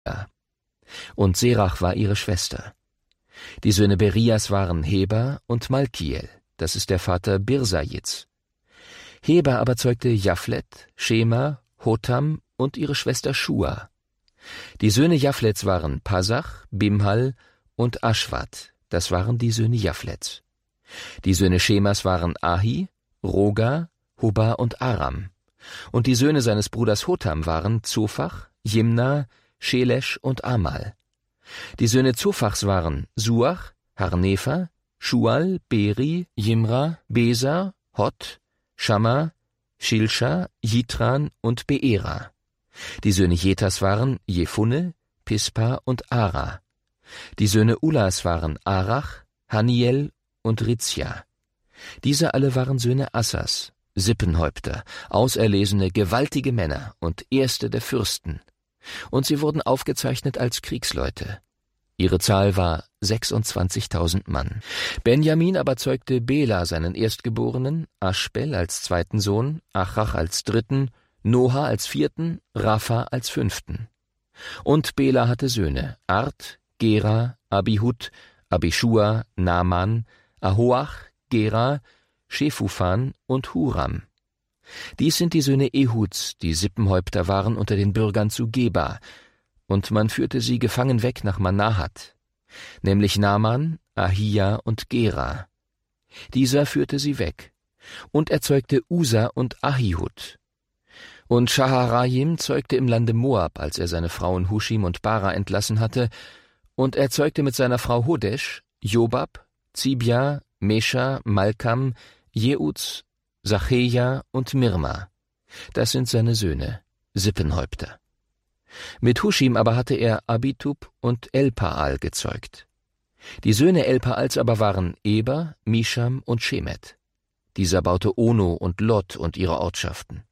Und Serach war ihre Schwester. Die Söhne Berias waren Heber und Malkiel, das ist der Vater Birsajits. Heber aber zeugte Japhlet, Schema, Hotam und ihre Schwester Schua. Die Söhne Japhlets waren Pasach, Bimhal und Aschwat, das waren die Söhne Japhlets. Die Söhne Schemas waren Ahi, Roga, Hubba und Aram. Und die Söhne seines Bruders Hotam waren Zophach, Jimna, Schelesch und Amal. Die Söhne Zophachs waren Suach, Harnefer, Schual, Beri, Jimra, Besa, Hot, Schamma, Schilscha, Jitran und Beera. Die Söhne Jetas waren Jefunne, Pispa und Ara. Die Söhne Ulas waren Arach, Haniel und Rizja. Diese alle waren Söhne Assas, Sippenhäupter, auserlesene, gewaltige Männer und Erste der Fürsten. Und sie wurden aufgezeichnet als Kriegsleute. Ihre Zahl war 26.000 Mann. Benjamin aber zeugte Bela seinen Erstgeborenen, Aschbel als zweiten Sohn, Achach als dritten, Noha als vierten, Rapha als fünften. Und Bela hatte Söhne, Art, Gera, Abihud, Abishua, Naaman, Ahoach, Gera, Schefufan und Huram. Dies sind die Söhne Ehuds, die Sippenhäupter waren unter den Bürgern zu Geba, und man führte sie gefangen weg nach Manahat, nämlich Naaman, Ahia und Gera. Dieser führte sie weg, und er zeugte Usa und Ahihud. Und Shaharayim zeugte im Lande Moab, als er seine Frauen Huschim und Bara entlassen hatte, und er zeugte mit seiner Frau Hodesh, Jobab, Zibia, Mesha, Malkam, Jeuds, Sacheja und Mirma. Das sind seine Söhne, Sippenhäupter. Mit Huschim aber hatte er Abitub und Elpaal gezeugt. Die Söhne Elpaals aber waren Eber, Misham und Shemet. Dieser baute Ono und Lot und ihre Ortschaften.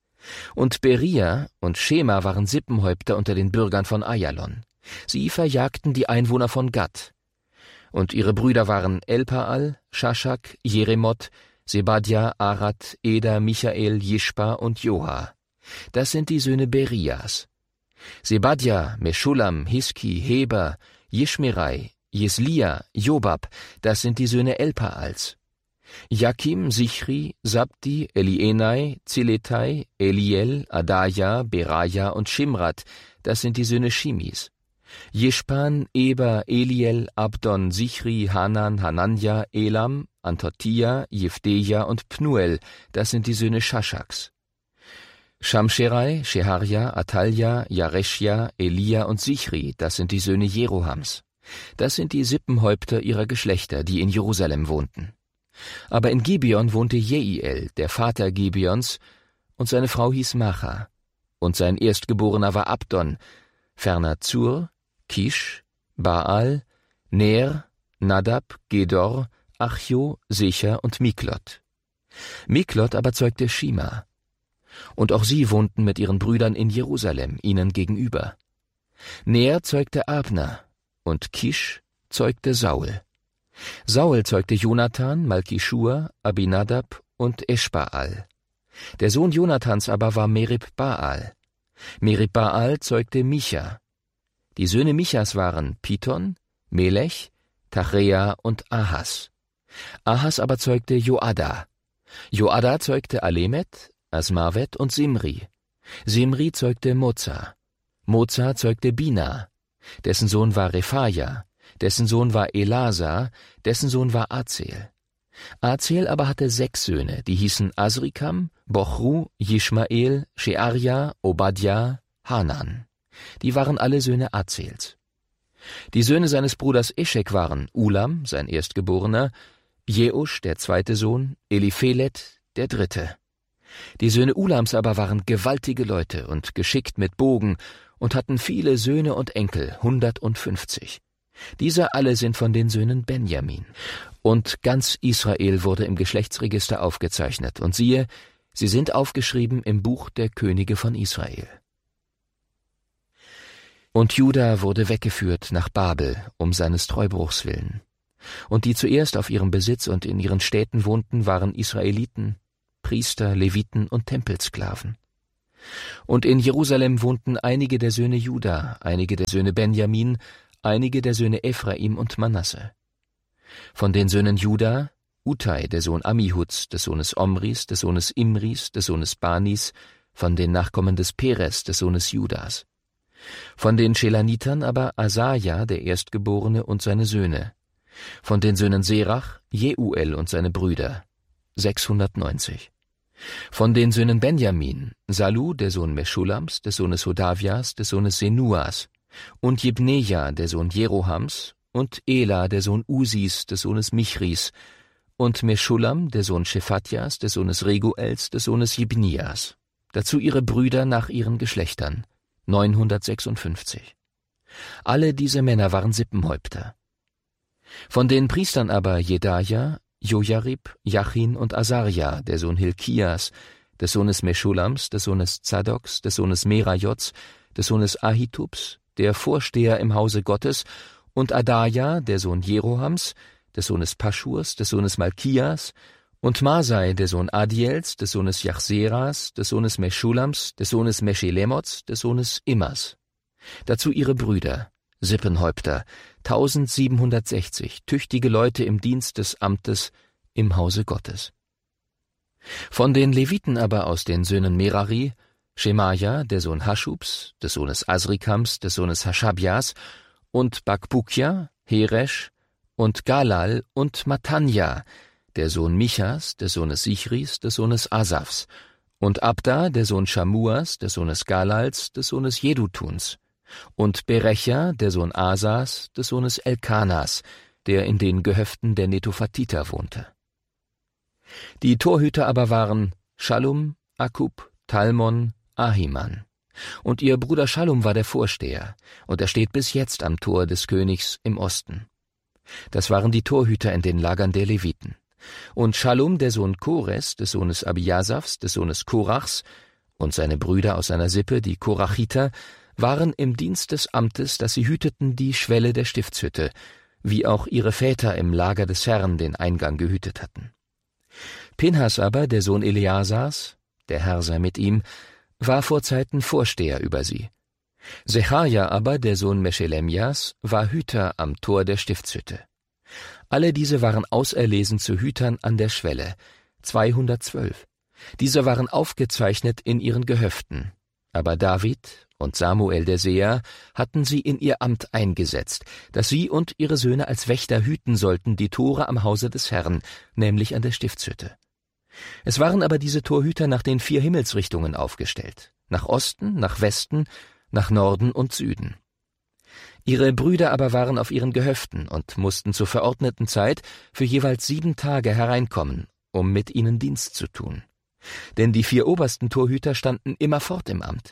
Und Beria und Schema waren Sippenhäupter unter den Bürgern von Ayalon. Sie verjagten die Einwohner von Gad. Und ihre Brüder waren Elpaal, Shashak, Jeremoth, Sebadja, Arad, Eder, Michael, Jishpa und Joha. Das sind die Söhne Berias. Sebadja, Meschulam, Hiski, Heber, Jishmerai, Jeslia, Jobab, das sind die Söhne Elpaals. Jakim, Sichri, Sabdi, Elienai, Ziletai, Eliel, Adaja, Beraja und Shimrat, das sind die Söhne Shimis. Jishpan, Eber, Eliel, Abdon, Sichri, Hanan, Hananja, Elam, Antotia, Jefdeja und Pnuel, das sind die Söhne Shashaks. Shamsherai, Sheharja, Atalja, Jareschja, Elia und Sichri, das sind die Söhne Jerohams. Das sind die Sippenhäupter ihrer Geschlechter, die in Jerusalem wohnten. Aber in Gibeon wohnte Jeiel, der Vater Gibeons, und seine Frau hieß Macha. Und sein Erstgeborener war Abdon, ferner Zur, Kisch, Baal, Ner, Nadab, Gedor, Achjo, Secher und Miklot. Miklot aber zeugte Shima. Und auch sie wohnten mit ihren Brüdern in Jerusalem, ihnen gegenüber. Ner zeugte Abner, und Kisch zeugte Saul. Saul zeugte Jonathan, Malkischua, Abinadab und Eschbaal. Der Sohn Jonathans aber war Merib-Baal. Merib-Baal zeugte Micha. Die Söhne Michas waren Piton, Melech, Tachrea und Ahas. Ahas aber zeugte Joada. Joada zeugte Alemet, Asmavet und Simri. Simri zeugte Moza. Moza zeugte Bina. Dessen Sohn war Rephaja. Dessen Sohn war Elasa. Dessen Sohn war Azel. Azel aber hatte 6 Söhne, die hießen Asrikam, Bochru, Jishmael, Shearja, Obadja, Hanan. Die waren alle Söhne Azels. Die Söhne seines Bruders Eschek waren Ulam, sein Erstgeborener, Jeusch, der zweite Sohn, Eliphelet, der dritte. Die Söhne Ulams aber waren gewaltige Leute und geschickt mit Bogen und hatten viele Söhne und Enkel, 150. Diese alle sind von den Söhnen Benjamin. Und ganz Israel wurde im Geschlechtsregister aufgezeichnet. Und siehe, sie sind aufgeschrieben im Buch der Könige von Israel. Und Juda wurde weggeführt nach Babel, um seines Treubruchs willen. Und die zuerst auf ihrem Besitz und in ihren Städten wohnten, waren Israeliten, Priester, Leviten und Tempelsklaven. Und in Jerusalem wohnten einige der Söhne Juda, einige der Söhne Benjamin, einige der Söhne Ephraim und Manasse. Von den Söhnen Juda, Utai, der Sohn Ammihuds, des Sohnes Omris, des Sohnes Imris, des Sohnes Banis, von den Nachkommen des Peres, des Sohnes Judas. Von den Schelanitern aber Asaja, der Erstgeborene, und seine Söhne. Von den Söhnen Serach, Jeuel und seine Brüder, 690. Von den Söhnen Benjamin, Salu, der Sohn Meschulams, des Sohnes Hodavias, des Sohnes Senuas, und Jibneja, der Sohn Jerohams, und Ela, der Sohn Usis, des Sohnes Michris, und Meschulam, der Sohn Shephatjas, des Sohnes Reguels, des Sohnes Jibnias. Dazu ihre Brüder nach ihren Geschlechtern, 956. Alle diese Männer waren Sippenhäupter. Von den Priestern aber Jedaja, Jojarib, Jachin und Asaria, der Sohn Hilkias, des Sohnes Meschulams, des Sohnes Zadoks, des Sohnes Merajots, des Sohnes Ahitubs, der Vorsteher im Hause Gottes, und Adaja, der Sohn Jerohams, des Sohnes Paschurs, des Sohnes Malkias, und Masai, der Sohn Adiels, des Sohnes Jachseras, des Sohnes Meschulams, des Sohnes Meschelemots, des Sohnes Immas. Dazu ihre Brüder, Sippenhäupter, 1760, tüchtige Leute im Dienst des Amtes im Hause Gottes. Von den Leviten aber aus den Söhnen Merari, Schemaja, der Sohn Haschubs, des Sohnes Asrikams, des Sohnes Haschabias, und Bakbukja, Heresch, und Galal und Matanja, der Sohn Michas, des Sohnes Sichris, des Sohnes Asafs, und Abda, der Sohn Schamuas, des Sohnes Galals, des Sohnes Jedutuns, und Berecha, der Sohn Asas, des Sohnes Elkanas, der in den Gehöften der Netophatiter wohnte. Die Torhüter aber waren Schallum, Akub, Talmon, Ahiman. Und ihr Bruder Schallum war der Vorsteher, und er steht bis jetzt am Tor des Königs im Osten. Das waren die Torhüter in den Lagern der Leviten. Und Schallum, der Sohn Kores, des Sohnes Abiasafs, des Sohnes Korachs, und seine Brüder aus seiner Sippe, die Korachiter, waren im Dienst des Amtes, dass sie hüteten die Schwelle der Stiftshütte, wie auch ihre Väter im Lager des Herrn den Eingang gehütet hatten. Pinhas aber, der Sohn Eleasars, der Herr sei mit ihm, war vorzeiten Vorsteher über sie. Sechaja aber, der Sohn Meschelemias, war Hüter am Tor der Stiftshütte. Alle diese waren auserlesen zu Hütern an der Schwelle, 212. Diese waren aufgezeichnet in ihren Gehöften. Aber David und Samuel der Seher hatten sie in ihr Amt eingesetzt, dass sie und ihre Söhne als Wächter hüten sollten die Tore am Hause des Herrn, nämlich an der Stiftshütte. Es waren aber diese Torhüter nach den 4 Himmelsrichtungen aufgestellt, nach Osten, nach Westen, nach Norden und Süden. Ihre Brüder aber waren auf ihren Gehöften und mussten zur verordneten Zeit für jeweils 7 Tage hereinkommen, um mit ihnen Dienst zu tun. Denn die 4 obersten Torhüter standen immerfort im Amt.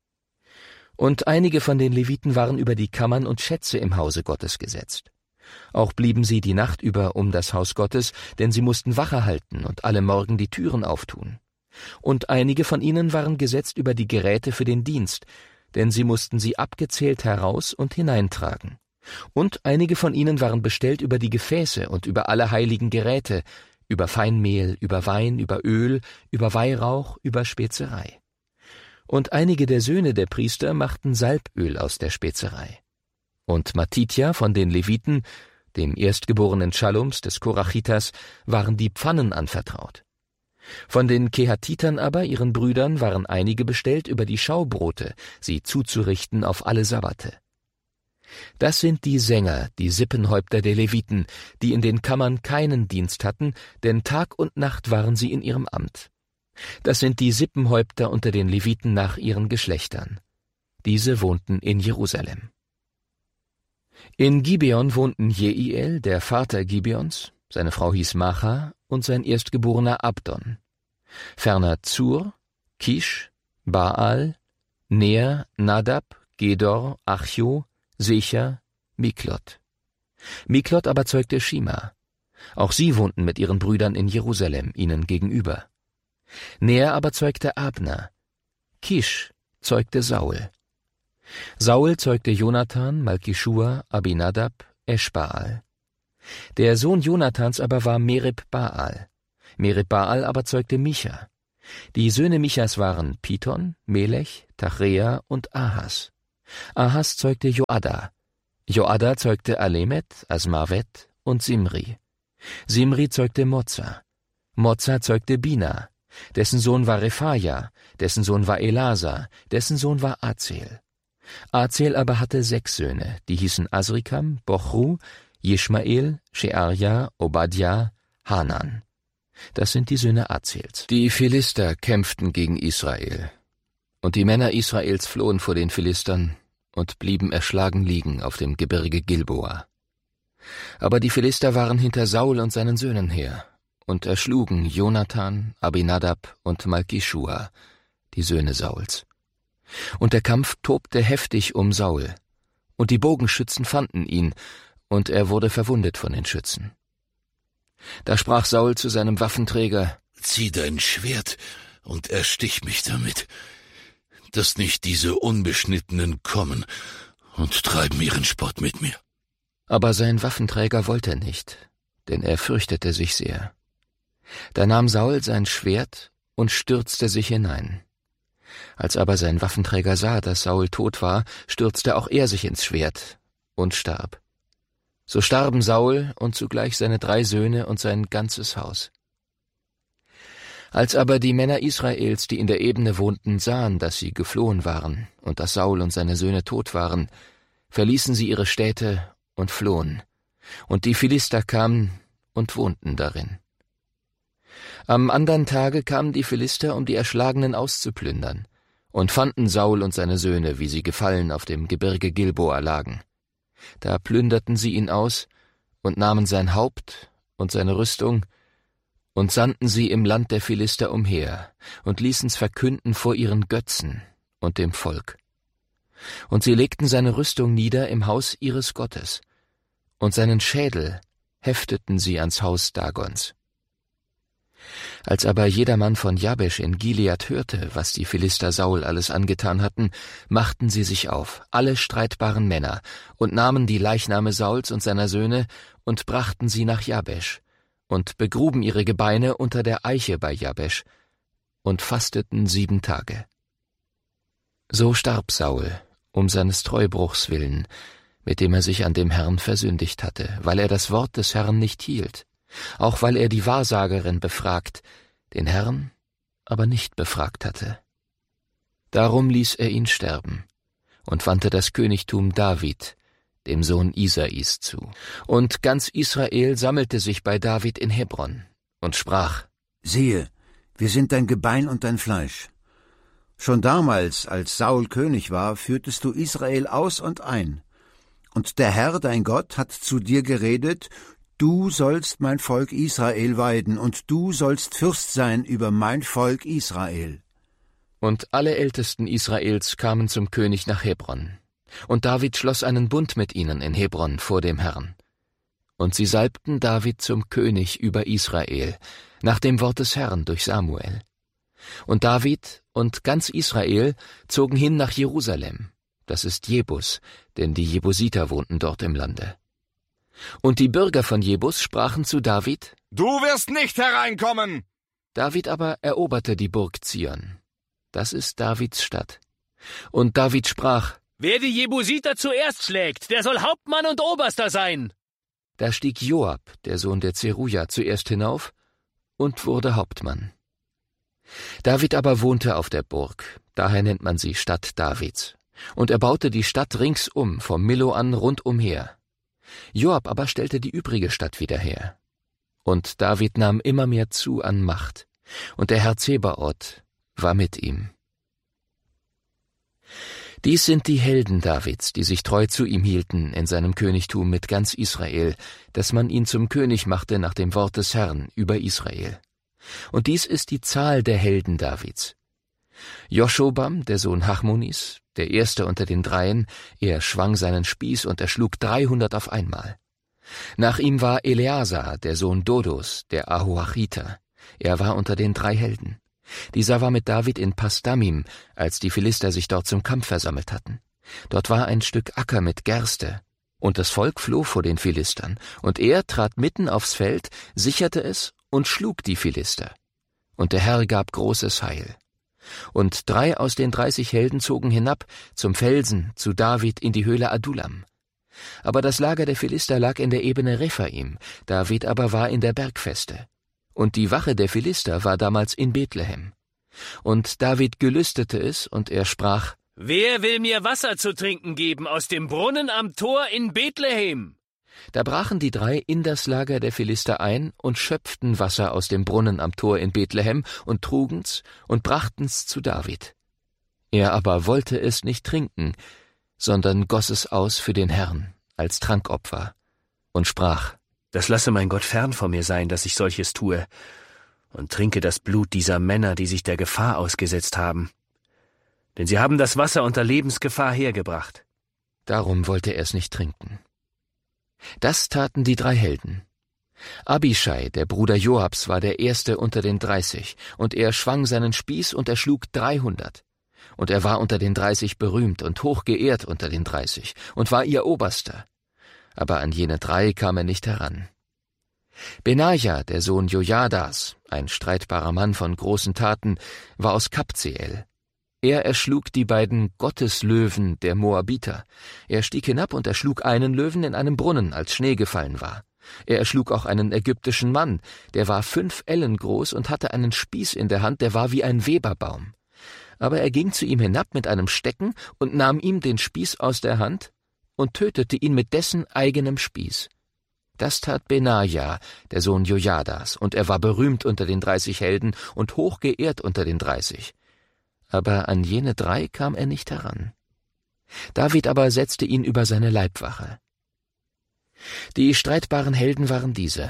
Und einige von den Leviten waren über die Kammern und Schätze im Hause Gottes gesetzt. Auch blieben sie die Nacht über um das Haus Gottes, denn sie mussten Wache halten und alle Morgen die Türen auftun. Und einige von ihnen waren gesetzt über die Geräte für den Dienst, denn sie mussten sie abgezählt heraus und hineintragen. Und einige von ihnen waren bestellt über die Gefäße und über alle heiligen Geräte, über Feinmehl, über Wein, über Öl, über Weihrauch, über Spezerei. Und einige der Söhne der Priester machten Salböl aus der Spezerei. Und Matitja von den Leviten, dem Erstgeborenen Schallums des Korachitas, waren die Pfannen anvertraut. Von den Kehatitern aber, ihren Brüdern, waren einige bestellt über die Schaubrote, sie zuzurichten auf alle Sabbate. Das sind die Sänger, die Sippenhäupter der Leviten, die in den Kammern keinen Dienst hatten, denn Tag und Nacht waren sie in ihrem Amt. Das sind die Sippenhäupter unter den Leviten nach ihren Geschlechtern. Diese wohnten in Jerusalem. In Gibeon wohnten Jeiel, der Vater Gibeons, seine Frau hieß Macha und sein erstgeborener Abdon. Ferner Zur, Kisch, Baal, Ner, Nadab, Gedor, Achjo, Secher, Miklot. Miklot aber zeugte Schima. Auch sie wohnten mit ihren Brüdern in Jerusalem, ihnen gegenüber. Ner aber zeugte Abner. Kisch zeugte Saul. Saul zeugte Jonathan, Malkischua, Abinadab, Eschbaal. Der Sohn Jonathans aber war Merib-Baal. Merib-Baal aber zeugte Micha. Die Söhne Michas waren Pithon, Melech, Tachrea und Ahas. Ahas zeugte Joada. Joada zeugte Alemet, Asmavet und Simri. Simri zeugte Moza. Moza zeugte Bina. Dessen Sohn war Rephaja, dessen Sohn war Elasa, dessen Sohn war Azel. Azel aber hatte 6 Söhne, die hießen Asrikam, Bochru, Jeschmael, Shearja, Obadja, Hanan. Das sind die Söhne Azels. Die Philister kämpften gegen Israel. Und die Männer Israels flohen vor den Philistern und blieben erschlagen liegen auf dem Gebirge Gilboa. Aber die Philister waren hinter Saul und seinen Söhnen her und erschlugen Jonathan, Abinadab und Malkischua, die Söhne Sauls. Und der Kampf tobte heftig um Saul, und die Bogenschützen fanden ihn, und er wurde verwundet von den Schützen. Da sprach Saul zu seinem Waffenträger: »Zieh dein Schwert und erstich mich damit, dass nicht diese Unbeschnittenen kommen und treiben ihren Spott mit mir.« Aber sein Waffenträger wollte nicht, denn er fürchtete sich sehr. Da nahm Saul sein Schwert und stürzte sich hinein. Als aber sein Waffenträger sah, dass Saul tot war, stürzte auch er sich ins Schwert und starb. So starben Saul und zugleich seine 3 Söhne und sein ganzes Haus. Als aber die Männer Israels, die in der Ebene wohnten, sahen, dass sie geflohen waren und dass Saul und seine Söhne tot waren, verließen sie ihre Städte und flohen, und die Philister kamen und wohnten darin. Am andern Tage kamen die Philister, um die Erschlagenen auszuplündern, und fanden Saul und seine Söhne, wie sie gefallen auf dem Gebirge Gilboa lagen. Da plünderten sie ihn aus und nahmen sein Haupt und seine Rüstung und sandten sie im Land der Philister umher und ließen's verkünden vor ihren Götzen und dem Volk. Und sie legten seine Rüstung nieder im Haus ihres Gottes, und seinen Schädel hefteten sie ans Haus Dagons. Als aber jedermann von Jabesch in Gilead hörte, was die Philister Saul alles angetan hatten, machten sie sich auf, alle streitbaren Männer, und nahmen die Leichname Sauls und seiner Söhne und brachten sie nach Jabesch und begruben ihre Gebeine unter der Eiche bei Jabesch und fasteten 7 Tage. So starb Saul, um seines Treubruchs willen, mit dem er sich an dem Herrn versündigt hatte, weil er das Wort des Herrn nicht hielt, auch weil er die Wahrsagerin befragt, den Herrn aber nicht befragt hatte. Darum ließ er ihn sterben und wandte das Königtum David, dem Sohn Isais, zu. Und ganz Israel sammelte sich bei David in Hebron und sprach: »Siehe, wir sind dein Gebein und dein Fleisch. Schon damals, als Saul König war, führtest du Israel aus und ein. Und der Herr, dein Gott, hat zu dir geredet: Du sollst mein Volk Israel weiden, und du sollst Fürst sein über mein Volk Israel.« Und alle Ältesten Israels kamen zum König nach Hebron. Und David schloss einen Bund mit ihnen in Hebron vor dem Herrn. Und sie salbten David zum König über Israel, nach dem Wort des Herrn durch Samuel. Und David und ganz Israel zogen hin nach Jerusalem, das ist Jebus, denn die Jebusiter wohnten dort im Lande. Und die Bürger von Jebus sprachen zu David: »Du wirst nicht hereinkommen!« David aber eroberte die Burg Zion. Das ist Davids Stadt. Und David sprach: »Wer die Jebusiter zuerst schlägt, der soll Hauptmann und Oberster sein.« Da stieg Joab, der Sohn der Zeruja, zuerst hinauf und wurde Hauptmann. David aber wohnte auf der Burg, daher nennt man sie Stadt Davids. Und er baute die Stadt ringsum, vom Millo an rundumher. Joab aber stellte die übrige Stadt wieder her. Und David nahm immer mehr zu an Macht, und der Herr Zebaoth war mit ihm. Dies sind die Helden Davids, die sich treu zu ihm hielten in seinem Königtum mit ganz Israel, dass man ihn zum König machte nach dem Wort des Herrn über Israel. Und dies ist die Zahl der Helden Davids. Joschobam, der Sohn Hachmonis, der erste unter den Dreien, er schwang seinen Spieß und erschlug 300 auf einmal. Nach ihm war Eleazar, der Sohn Dodos, der Ahoachiter. Er war unter den 3 Helden. Dieser war mit David in Pasdamim, als die Philister sich dort zum Kampf versammelt hatten. Dort war ein Stück Acker mit Gerste, und das Volk floh vor den Philistern, und er trat mitten aufs Feld, sicherte es und schlug die Philister. Und der Herr gab großes Heil. Und 3 aus den 30 Helden zogen hinab zum Felsen zu David in die Höhle Adullam. Aber das Lager der Philister lag in der Ebene Rephaim, David aber war in der Bergfeste. Und die Wache der Philister war damals in Bethlehem. Und David gelüstete es, und er sprach: Wer will mir Wasser zu trinken geben aus dem Brunnen am Tor in Bethlehem? Da brachen die 3 in das Lager der Philister ein und schöpften Wasser aus dem Brunnen am Tor in Bethlehem und trugen's und brachten's zu David. Er aber wollte es nicht trinken, sondern goss es aus für den Herrn als Trankopfer und sprach: Das lasse mein Gott fern von mir sein, dass ich solches tue, und trinke das Blut dieser Männer, die sich der Gefahr ausgesetzt haben. Denn sie haben das Wasser unter Lebensgefahr hergebracht. Darum wollte er es nicht trinken. Das taten die 3 Helden. Abischai, der Bruder Joabs, war der Erste unter den 30, und er schwang seinen Spieß und erschlug 300. Und er war unter den 30 berühmt und hochgeehrt unter den 30 und war ihr Oberster. Aber an jene 3 kam er nicht heran. Benaja, der Sohn Jojadas, ein streitbarer Mann von großen Taten, war aus Kabzeel. Er erschlug die beiden Gotteslöwen der Moabiter. Er stieg hinab und erschlug einen Löwen in einem Brunnen, als Schnee gefallen war. Er erschlug auch einen ägyptischen Mann, der war 5 Ellen groß und hatte einen Spieß in der Hand, der war wie ein Weberbaum. Aber er ging zu ihm hinab mit einem Stecken und nahm ihm den Spieß aus der Hand und tötete ihn mit dessen eigenem Spieß. Das tat Benaja, der Sohn Jojadas, und er war berühmt unter den 30 Helden und hochgeehrt unter den 30. Aber an jene 3 kam er nicht heran. David aber setzte ihn über seine Leibwache. Die streitbaren Helden waren diese: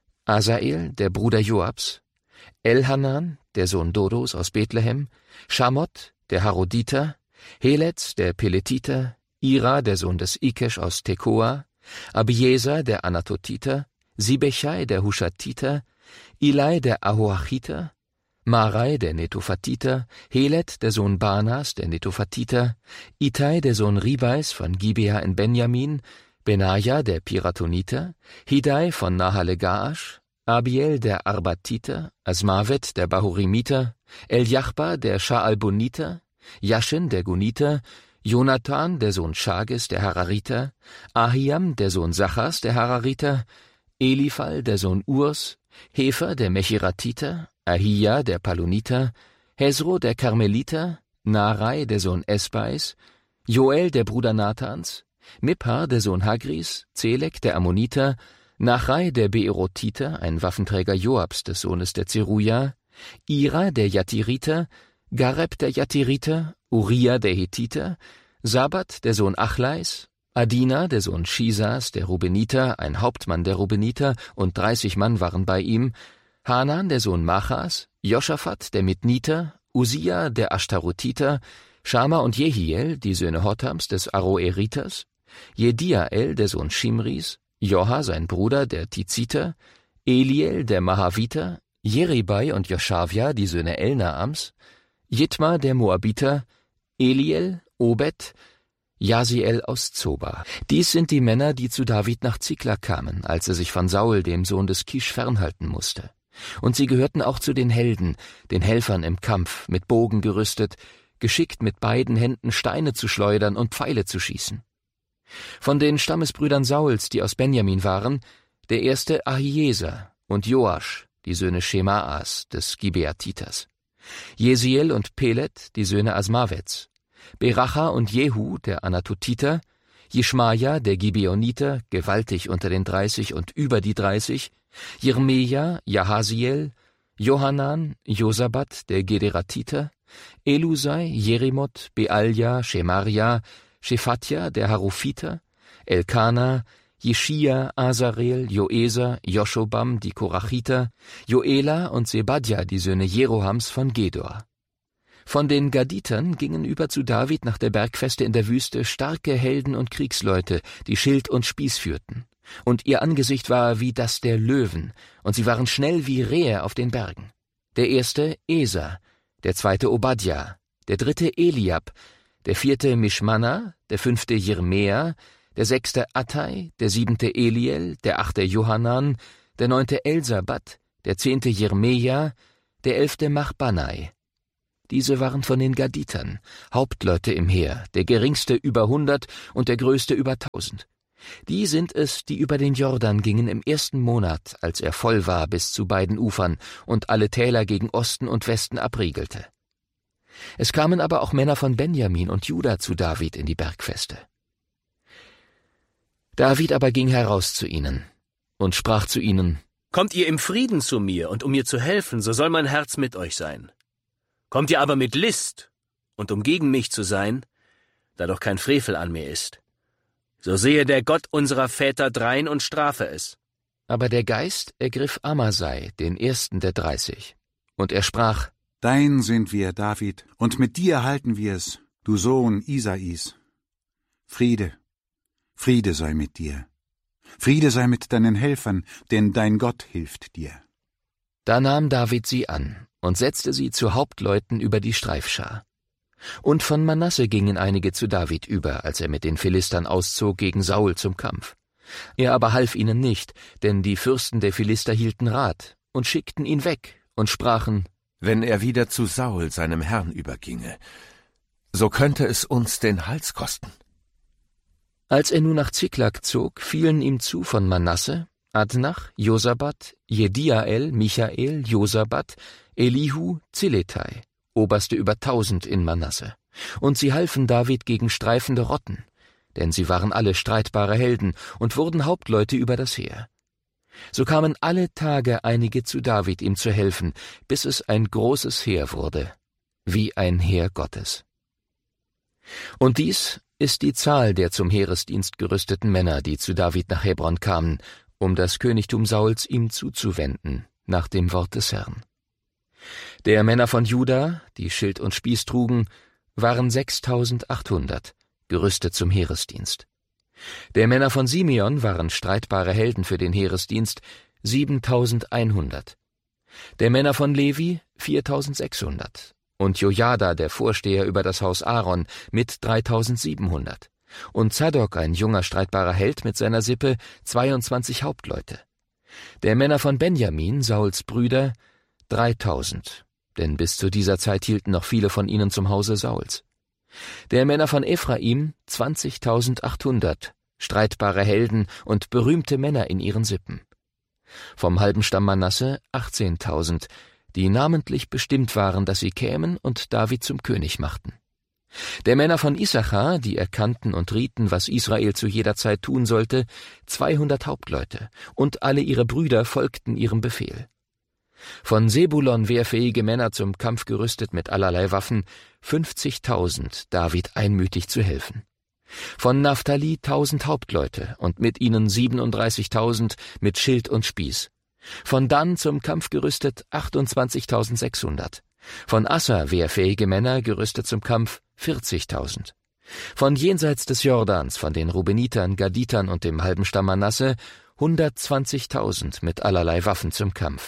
Asael, der Bruder Joabs, Elhanan, der Sohn Dodos aus Bethlehem, Schamot, der Haroditer, Heletz, der Peletiter, Ira, der Sohn des Ikesch aus Tekoa, Abieser, der Anatotiter, Sibechai, der Hushatiter, Ilai, der Ahoachiter, Marai, der Netophatiter, Helet, der Sohn Banas, der Netophatiter, Itai, der Sohn Ribais von Gibea in Benjamin, Benaja, der Piratoniter, Hidai von Nahale-Gaasch, Abiel, der Arbatiter, Asmavet, der Bahurimiter, Eljachba, der Schaalboniter, Jaschin, der Guniter, Jonathan, der Sohn Schages, der Harariter, Ahiam, der Sohn Sachas, der Harariter, Eliphal, der Sohn Urs, Hefer, der Mechiratiter, Ahia, der Paloniter, Hezro, der Karmeliter, Narai, der Sohn Esbais, Joel, der Bruder Nathans, Miphar, der Sohn Hagris, Zelek, der Ammoniter, Nachrai, der Beerotiter, ein Waffenträger Joabs, des Sohnes der Zeruja, Ira, der Jatiriter, Gareb, der Jatiriter, Uriah, der Hethiter, Sabat, der Sohn Achlais, Adina, der Sohn Shisas, der Rubeniter, ein Hauptmann der Rubeniter, und 30 Mann waren bei ihm, Hanan, der Sohn Machas, Joschafat, der Mitniter, Usia, der Ashtarotiter, Schama und Jehiel, die Söhne Hotams des Aroeriters, Jediael, der Sohn Shimris, Joha, sein Bruder, der Tiziter, Eliel, der Mahaviter, Jeribai und Joschavia, die Söhne Elnaams, Jitma, der Moabiter, Eliel, Obed, Jasiel aus Zoba. Dies sind die Männer, die zu David nach Ziklag kamen, als er sich von Saul, dem Sohn des Kisch, fernhalten musste. Und sie gehörten auch zu den Helden, den Helfern im Kampf, mit Bogen gerüstet, geschickt mit beiden Händen Steine zu schleudern und Pfeile zu schießen. Von den Stammesbrüdern Sauls, die aus Benjamin waren, der erste Ahieser und Joasch, die Söhne Schemaas, des Gibeatiters, Jesiel und Pelet, die Söhne Asmavets, Beracha und Jehu, der Anatotiter, Jeschmaja, der Gibeoniter, gewaltig unter den 30 und über die 30, Jirmeja, Jahasiel, Johanan, Josabat, der Gederatiter, Elusai, Jerimoth, Bealja, Schemaria, Shephatja, der Harufiter, Elkana, Jeschia, Asarel, Joeser, Joschobam, die Korachiter, Joela und Sebadja, die Söhne Jerohams von Gedor. Von den Gaditern gingen über zu David nach der Bergfeste in der Wüste starke Helden und Kriegsleute, die Schild und Spieß führten. Und ihr Angesicht war wie das der Löwen, und sie waren schnell wie Rehe auf den Bergen. Der erste Eser, der zweite Obadja, der dritte Eliab, der vierte Mischmanna, der fünfte Jirmea, der sechste Attai, der siebente Eliel, der achte Johanan, der neunte Elsabat, der 10. Jirmeja, der 11. Machbanai. Diese waren von den Gaditern, Hauptleute im Heer, der geringste über 100 und der größte über 1000. Die sind es, die über den Jordan gingen im 1. Monat, als er voll war bis zu beiden Ufern und alle Täler gegen Osten und Westen abriegelte. Es kamen aber auch Männer von Benjamin und Juda zu David in die Bergfeste. David aber ging heraus zu ihnen und sprach zu ihnen: Kommt ihr im Frieden zu mir, und um mir zu helfen, so soll mein Herz mit euch sein. Kommt ihr aber mit List, und um gegen mich zu sein, da doch kein Frevel an mir ist, so sehe der Gott unserer Väter drein und strafe es. Aber der Geist ergriff Amasai, den ersten der 30, und er sprach: Dein sind wir, David, und mit dir halten wir es, du Sohn Isais. Friede, Friede sei mit dir. Friede sei mit deinen Helfern, denn dein Gott hilft dir. Da nahm David sie an und setzte sie zu Hauptleuten über die Streifschar. Und von Manasse gingen einige zu David über, als er mit den Philistern auszog gegen Saul zum Kampf. Er aber half ihnen nicht, denn die Fürsten der Philister hielten Rat und schickten ihn weg und sprachen: Wenn er wieder zu Saul, seinem Herrn, überginge, so könnte es uns den Hals kosten. Als er nun nach Ziklag zog, fielen ihm zu von Manasse Adnach, Josabad, Jediael, Michael, Josabad, Elihu, Ziletai, Oberste über 1000 in Manasse. Und sie halfen David gegen streifende Rotten, denn sie waren alle streitbare Helden und wurden Hauptleute über das Heer. So kamen alle Tage einige zu David, ihm zu helfen, bis es ein großes Heer wurde, wie ein Heer Gottes. Und dies ist die Zahl der zum Heeresdienst gerüsteten Männer, die zu David nach Hebron kamen, um das Königtum Sauls ihm zuzuwenden, nach dem Wort des Herrn. Der Männer von Juda, die Schild und Spieß trugen, waren 6.800, gerüstet zum Heeresdienst. Der Männer von Simeon waren streitbare Helden für den Heeresdienst, 7.100. Der Männer von Levi 4.600. Und Jojada, der Vorsteher über das Haus Aaron, mit 3.700. Und Zadok, ein junger streitbarer Held mit seiner Sippe, 22 Hauptleute. Der Männer von Benjamin, Sauls Brüder, 3.000, denn bis zu dieser Zeit hielten noch viele von ihnen zum Hause Sauls. Der Männer von Ephraim, 20.800, streitbare Helden und berühmte Männer in ihren Sippen. Vom halben Stamm Manasse 18.000, die namentlich bestimmt waren, dass sie kämen und David zum König machten. Der Männer von Issachar, die erkannten und rieten, was Israel zu jeder Zeit tun sollte, 200 Hauptleute, und alle ihre Brüder folgten ihrem Befehl. Von Sebulon wehrfähige Männer zum Kampf gerüstet mit allerlei Waffen, 50.000, David einmütig zu helfen. Von Naphtali 1.000 Hauptleute und mit ihnen 37.000 mit Schild und Spieß. Von Dan zum Kampf gerüstet 28.600. Von Asser wehrfähige Männer gerüstet zum Kampf 40.000. Von jenseits des Jordans, von den Rubenitern, Gaditern und dem halben Stamm Manasse 120.000 mit allerlei Waffen zum Kampf.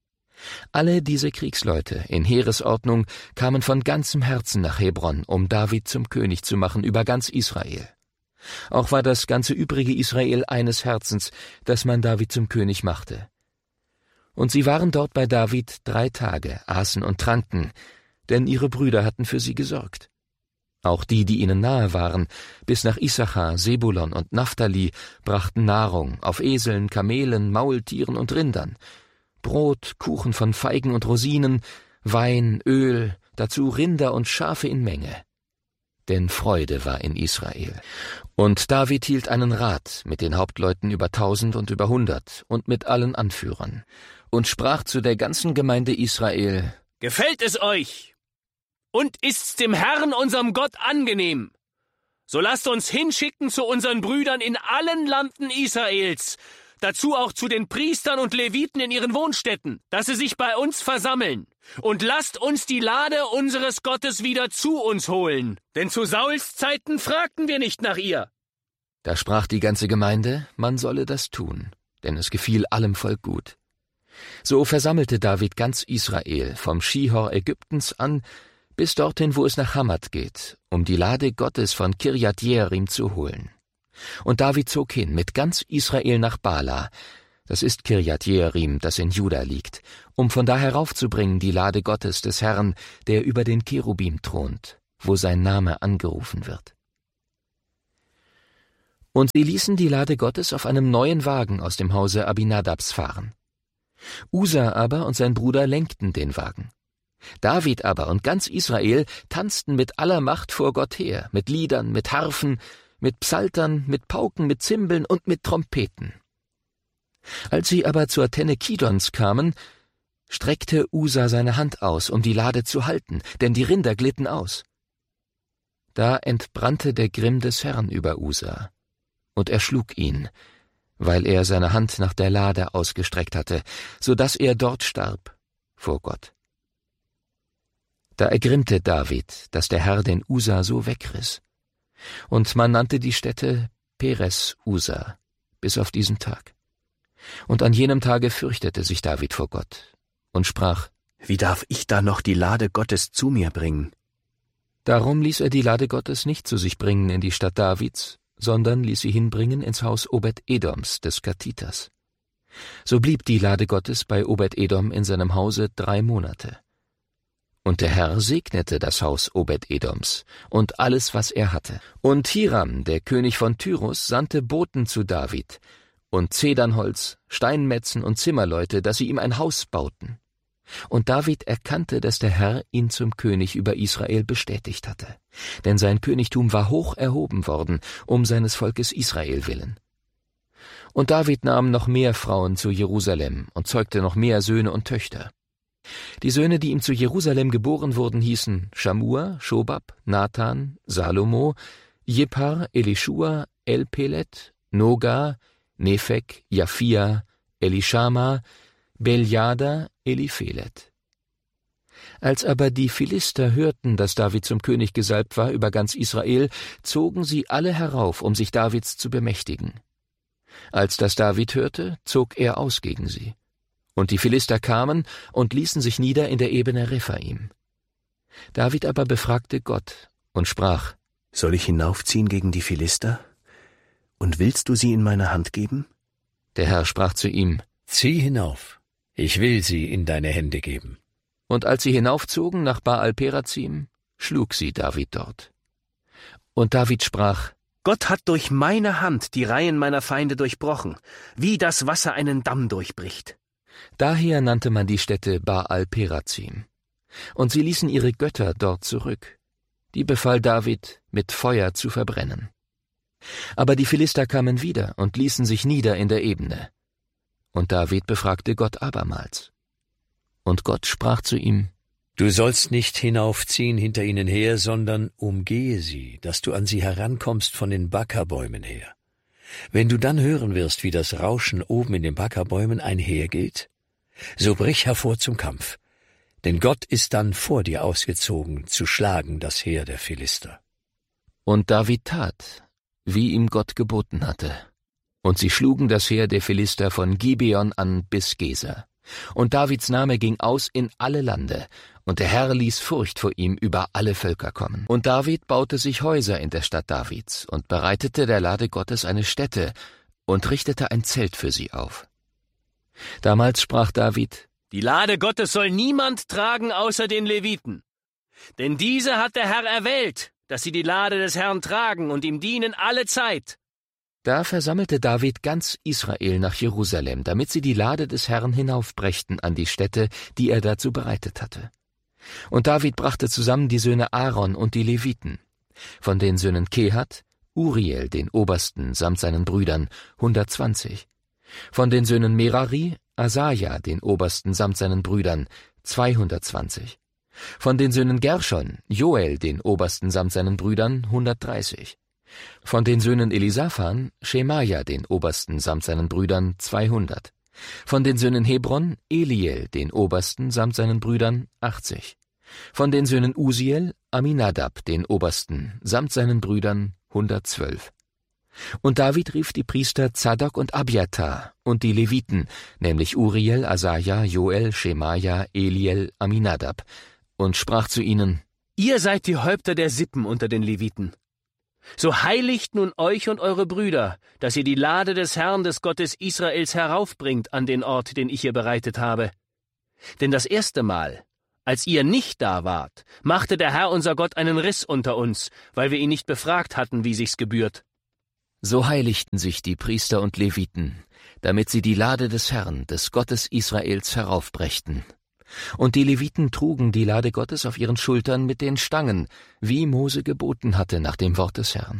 Alle diese Kriegsleute in Heeresordnung kamen von ganzem Herzen nach Hebron, um David zum König zu machen über ganz Israel. Auch war das ganze übrige Israel eines Herzens, dass man David zum König machte. Und sie waren dort bei David 3 Tage, aßen und tranken, denn ihre Brüder hatten für sie gesorgt. Auch die, die ihnen nahe waren, bis nach Issachar, Sebulon und Naphtali, brachten Nahrung auf Eseln, Kamelen, Maultieren und Rindern, Brot, Kuchen von Feigen und Rosinen, Wein, Öl, dazu Rinder und Schafe in Menge. Denn Freude war in Israel. Und David hielt einen Rat mit den Hauptleuten über 1000 und über 100 und mit allen Anführern und sprach zu der ganzen Gemeinde Israel: Gefällt es euch? Und ist's dem Herrn, unserem Gott, angenehm? So lasst uns hinschicken zu unseren Brüdern in allen Landen Israels, dazu auch zu den Priestern und Leviten in ihren Wohnstätten, dass sie sich bei uns versammeln. Und lasst uns die Lade unseres Gottes wieder zu uns holen, denn zu Sauls Zeiten fragten wir nicht nach ihr. Da sprach die ganze Gemeinde, man solle das tun, denn es gefiel allem Volk gut. So versammelte David ganz Israel, vom Schihor Ägyptens an, bis dorthin, wo es nach Hamat geht, um die Lade Gottes von Kirjat Jearim zu holen. Und David zog hin mit ganz Israel nach Bala, das ist Kirjat Jearim, das in Juda liegt, um von da heraufzubringen die Lade Gottes des Herrn, der über den Cherubim thront, wo sein Name angerufen wird. Und sie ließen die Lade Gottes auf einem neuen Wagen aus dem Hause Abinadabs fahren. Usa aber und sein Bruder lenkten den Wagen. David aber und ganz Israel tanzten mit aller Macht vor Gott her, mit Liedern, mit Harfen, mit Psaltern, mit Pauken, mit Zimbeln und mit Trompeten. Als sie aber zur Tenne Kidons kamen, streckte Usa seine Hand aus, um die Lade zu halten, denn die Rinder glitten aus. Da entbrannte der Grimm des Herrn über Usa, und er schlug ihn, weil er seine Hand nach der Lade ausgestreckt hatte, so dass er dort starb vor Gott. Da ergrimmte David, dass der Herr den Usa so wegriss, und man nannte die Stätte Peres Usa bis auf diesen Tag. Und an jenem Tage fürchtete sich David vor Gott und sprach: Wie darf ich da noch die Lade Gottes zu mir bringen? Darum ließ er die Lade Gottes nicht zu sich bringen in die Stadt Davids, sondern ließ sie hinbringen ins Haus Obed-Edoms des Gatiters. So blieb die Lade Gottes bei Obed-Edom in seinem Hause 3 Monate. Und der Herr segnete das Haus Obed-Edoms und alles, was er hatte. Und Hiram, der König von Tyrus, sandte Boten zu David und Zedernholz, Steinmetzen und Zimmerleute, dass sie ihm ein Haus bauten. Und David erkannte, dass der Herr ihn zum König über Israel bestätigt hatte, denn sein Königtum war hoch erhoben worden, um seines Volkes Israel willen. Und David nahm noch mehr Frauen zu Jerusalem und zeugte noch mehr Söhne und Töchter. Die Söhne, die ihm zu Jerusalem geboren wurden, hießen Schamua, Schobab, Nathan, Salomo, Jippar, Elischua, Elpelet, Noga, Nephek, Japhia, Elishama, Beljada, Eliphelet. Als aber die Philister hörten, dass David zum König gesalbt war über ganz Israel, zogen sie alle herauf, um sich Davids zu bemächtigen. Als das David hörte, zog er aus gegen sie. Und die Philister kamen und ließen sich nieder in der Ebene Rephaim. David aber befragte Gott und sprach: Soll ich hinaufziehen gegen die Philister? Und willst du sie in meine Hand geben? Der Herr sprach zu ihm: Zieh hinauf, ich will sie in deine Hände geben. Und als sie hinaufzogen nach Baal-Perazim, schlug sie David dort. Und David sprach: Gott hat durch meine Hand die Reihen meiner Feinde durchbrochen, wie das Wasser einen Damm durchbricht. Daher nannte man die Stätte Baal-Perazim. Und sie ließen ihre Götter dort zurück. Die befahl David, mit Feuer zu verbrennen. Aber die Philister kamen wieder und ließen sich nieder in der Ebene. Und David befragte Gott abermals. Und Gott sprach zu ihm: Du sollst nicht hinaufziehen hinter ihnen her, sondern umgehe sie, dass du an sie herankommst von den Backerbäumen her. Wenn du dann hören wirst, wie das Rauschen oben in den Backerbäumen einhergeht, so brich hervor zum Kampf, denn Gott ist dann vor dir ausgezogen, zu schlagen das Heer der Philister. Und David tat, wie ihm Gott geboten hatte. Und sie schlugen das Heer der Philister von Gibeon an bis Geser. Und Davids Name ging aus in alle Lande, und der Herr ließ Furcht vor ihm über alle Völker kommen. Und David baute sich Häuser in der Stadt Davids und bereitete der Lade Gottes eine Stätte und richtete ein Zelt für sie auf. Damals sprach David: Die Lade Gottes soll niemand tragen außer den Leviten. Denn diese hat der Herr erwählt, dass sie die Lade des Herrn tragen und ihm dienen alle Zeit. Da versammelte David ganz Israel nach Jerusalem, damit sie die Lade des Herrn hinaufbrächten an die Stätte, die er dazu bereitet hatte. Und David brachte zusammen die Söhne Aaron und die Leviten. Von den Söhnen Kehat, Uriel, den Obersten, samt seinen Brüdern, 120. Von den Söhnen Merari, Asaja, den Obersten, samt seinen Brüdern, 220. Von den Söhnen Gershon, Joel, den Obersten, samt seinen Brüdern, 130. Von den Söhnen Elisaphan, Schemaja, den Obersten, samt seinen Brüdern, 200. Von den Söhnen Hebron, Eliel, den Obersten, samt seinen Brüdern, 80. Von den Söhnen Usiel, Aminadab, den Obersten, samt seinen Brüdern, 112. Und David rief die Priester Zadok und Abiathar und die Leviten, nämlich Uriel, Asaja, Joel, Schemaja, Eliel, Aminadab, und sprach zu ihnen: Ihr seid die Häupter der Sippen unter den Leviten. So heiligt nun euch und eure Brüder, dass ihr die Lade des Herrn, des Gottes Israels, heraufbringt an den Ort, den ich ihr bereitet habe. Denn das erste Mal, als ihr nicht da wart, machte der Herr unser Gott einen Riss unter uns, weil wir ihn nicht befragt hatten, wie sich's gebührt. So heiligten sich die Priester und Leviten, damit sie die Lade des Herrn, des Gottes Israels, heraufbrächten. Und die Leviten trugen die Lade Gottes auf ihren Schultern mit den Stangen, wie Mose geboten hatte nach dem Wort des Herrn.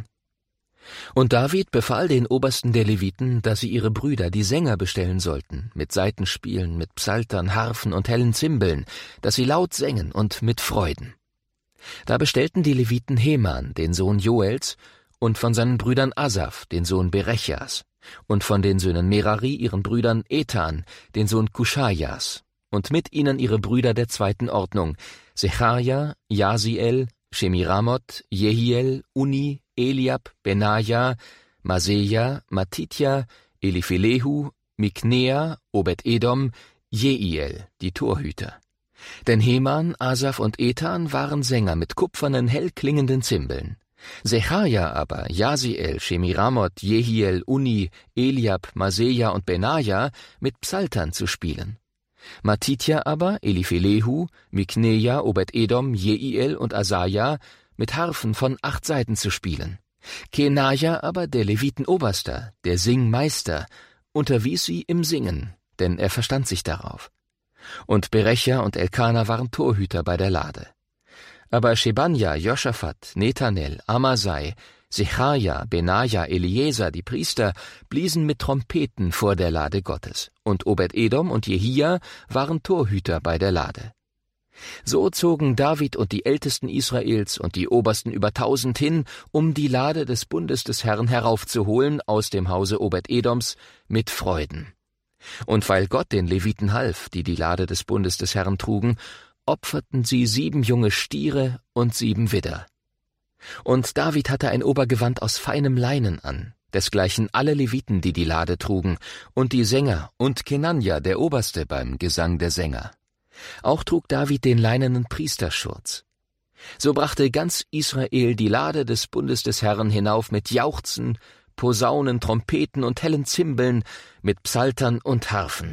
Und David befahl den Obersten der Leviten, dass sie ihre Brüder, die Sänger, bestellen sollten, mit Saitenspielen, mit Psaltern, Harfen und hellen Zimbeln, dass sie laut sängen und mit Freuden. Da bestellten die Leviten Heman, den Sohn Joels, und von seinen Brüdern Asaf, den Sohn Berechjas, und von den Söhnen Merari, ihren Brüdern Ethan, den Sohn Kuschajas, und mit ihnen ihre Brüder der zweiten Ordnung, Secharja, Jasiel, Shemiramoth, Jehiel, Uni, Eliab, Benaja, Maseja, Matitja, Eliphelehu, Miknea, Obed-Edom, Jeiel, die Torhüter. Denn Heman, Asaf und Ethan waren Sänger mit kupfernen, hell klingenden Zimbeln. Secharja aber, Jasiel, Shemiramoth, Jehiel, Uni, Eliab, Maseja und Benaja mit Psaltern zu spielen. Matitja aber, Eliphelehu, Mikneja, Obed-Edom, Jeiel und Asaja mit Harfen von 8 Saiten zu spielen. Kenaja aber, der Levitenoberster, der Singmeister, unterwies sie im Singen, denn er verstand sich darauf. Und Berecha und Elkana waren Torhüter bei der Lade. Aber Shebanja, Joschafat, Nethanel, Amasai, Secharja, Benaja, Eliezer, die Priester, bliesen mit Trompeten vor der Lade Gottes, und Obed-Edom und Jehia waren Torhüter bei der Lade. So zogen David und die Ältesten Israels und die Obersten über 1000 hin, um die Lade des Bundes des Herrn heraufzuholen aus dem Hause Obed-Edoms mit Freuden. Und weil Gott den Leviten half, die die Lade des Bundes des Herrn trugen, opferten sie 7 junge Stiere und 7 Widder. Und David hatte ein Obergewand aus feinem Leinen an, desgleichen alle Leviten, die die Lade trugen, und die Sänger und Kenanja, der Oberste beim Gesang der Sänger. Auch trug David den leinenen Priesterschurz. So brachte ganz Israel die Lade des Bundes des Herrn hinauf mit Jauchzen, Posaunen, Trompeten und hellen Zimbeln, mit Psaltern und Harfen.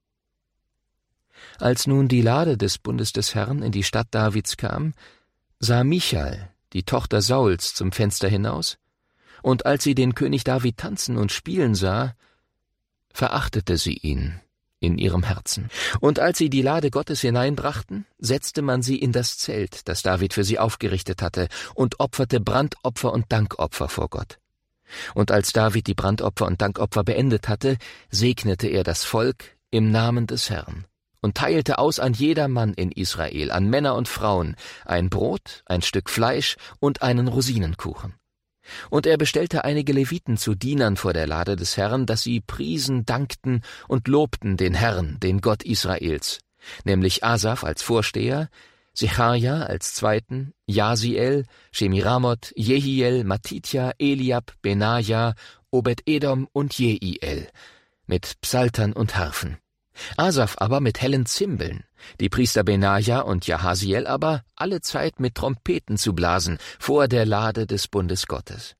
Als nun die Lade des Bundes des Herrn in die Stadt Davids kam, sah Michal, die Tochter Sauls, zum Fenster hinaus, und als sie den König David tanzen und spielen sah, verachtete sie ihn in ihrem Herzen. Und als sie die Lade Gottes hineinbrachten, setzte man sie in das Zelt, das David für sie aufgerichtet hatte, und opferte Brandopfer und Dankopfer vor Gott. Und als David die Brandopfer und Dankopfer beendet hatte, segnete er das Volk im Namen des Herrn und teilte aus an jedermann in Israel, an Männer und Frauen, ein Brot, ein Stück Fleisch und einen Rosinenkuchen. Und er bestellte einige Leviten zu Dienern vor der Lade des Herrn, dass sie priesen, dankten und lobten den Herrn, den Gott Israels, nämlich Asaf als Vorsteher, Secharja als Zweiten, Jasiel, Shemiramoth, Jehiel, Matitja, Eliab, Benaja, Obed-Edom und Jeiel, mit Psaltern und Harfen. Asaf aber mit hellen Zimbeln, die Priester Benaja und Jahasiel aber allezeit mit Trompeten zu blasen vor der Lade des Bundes Gottes.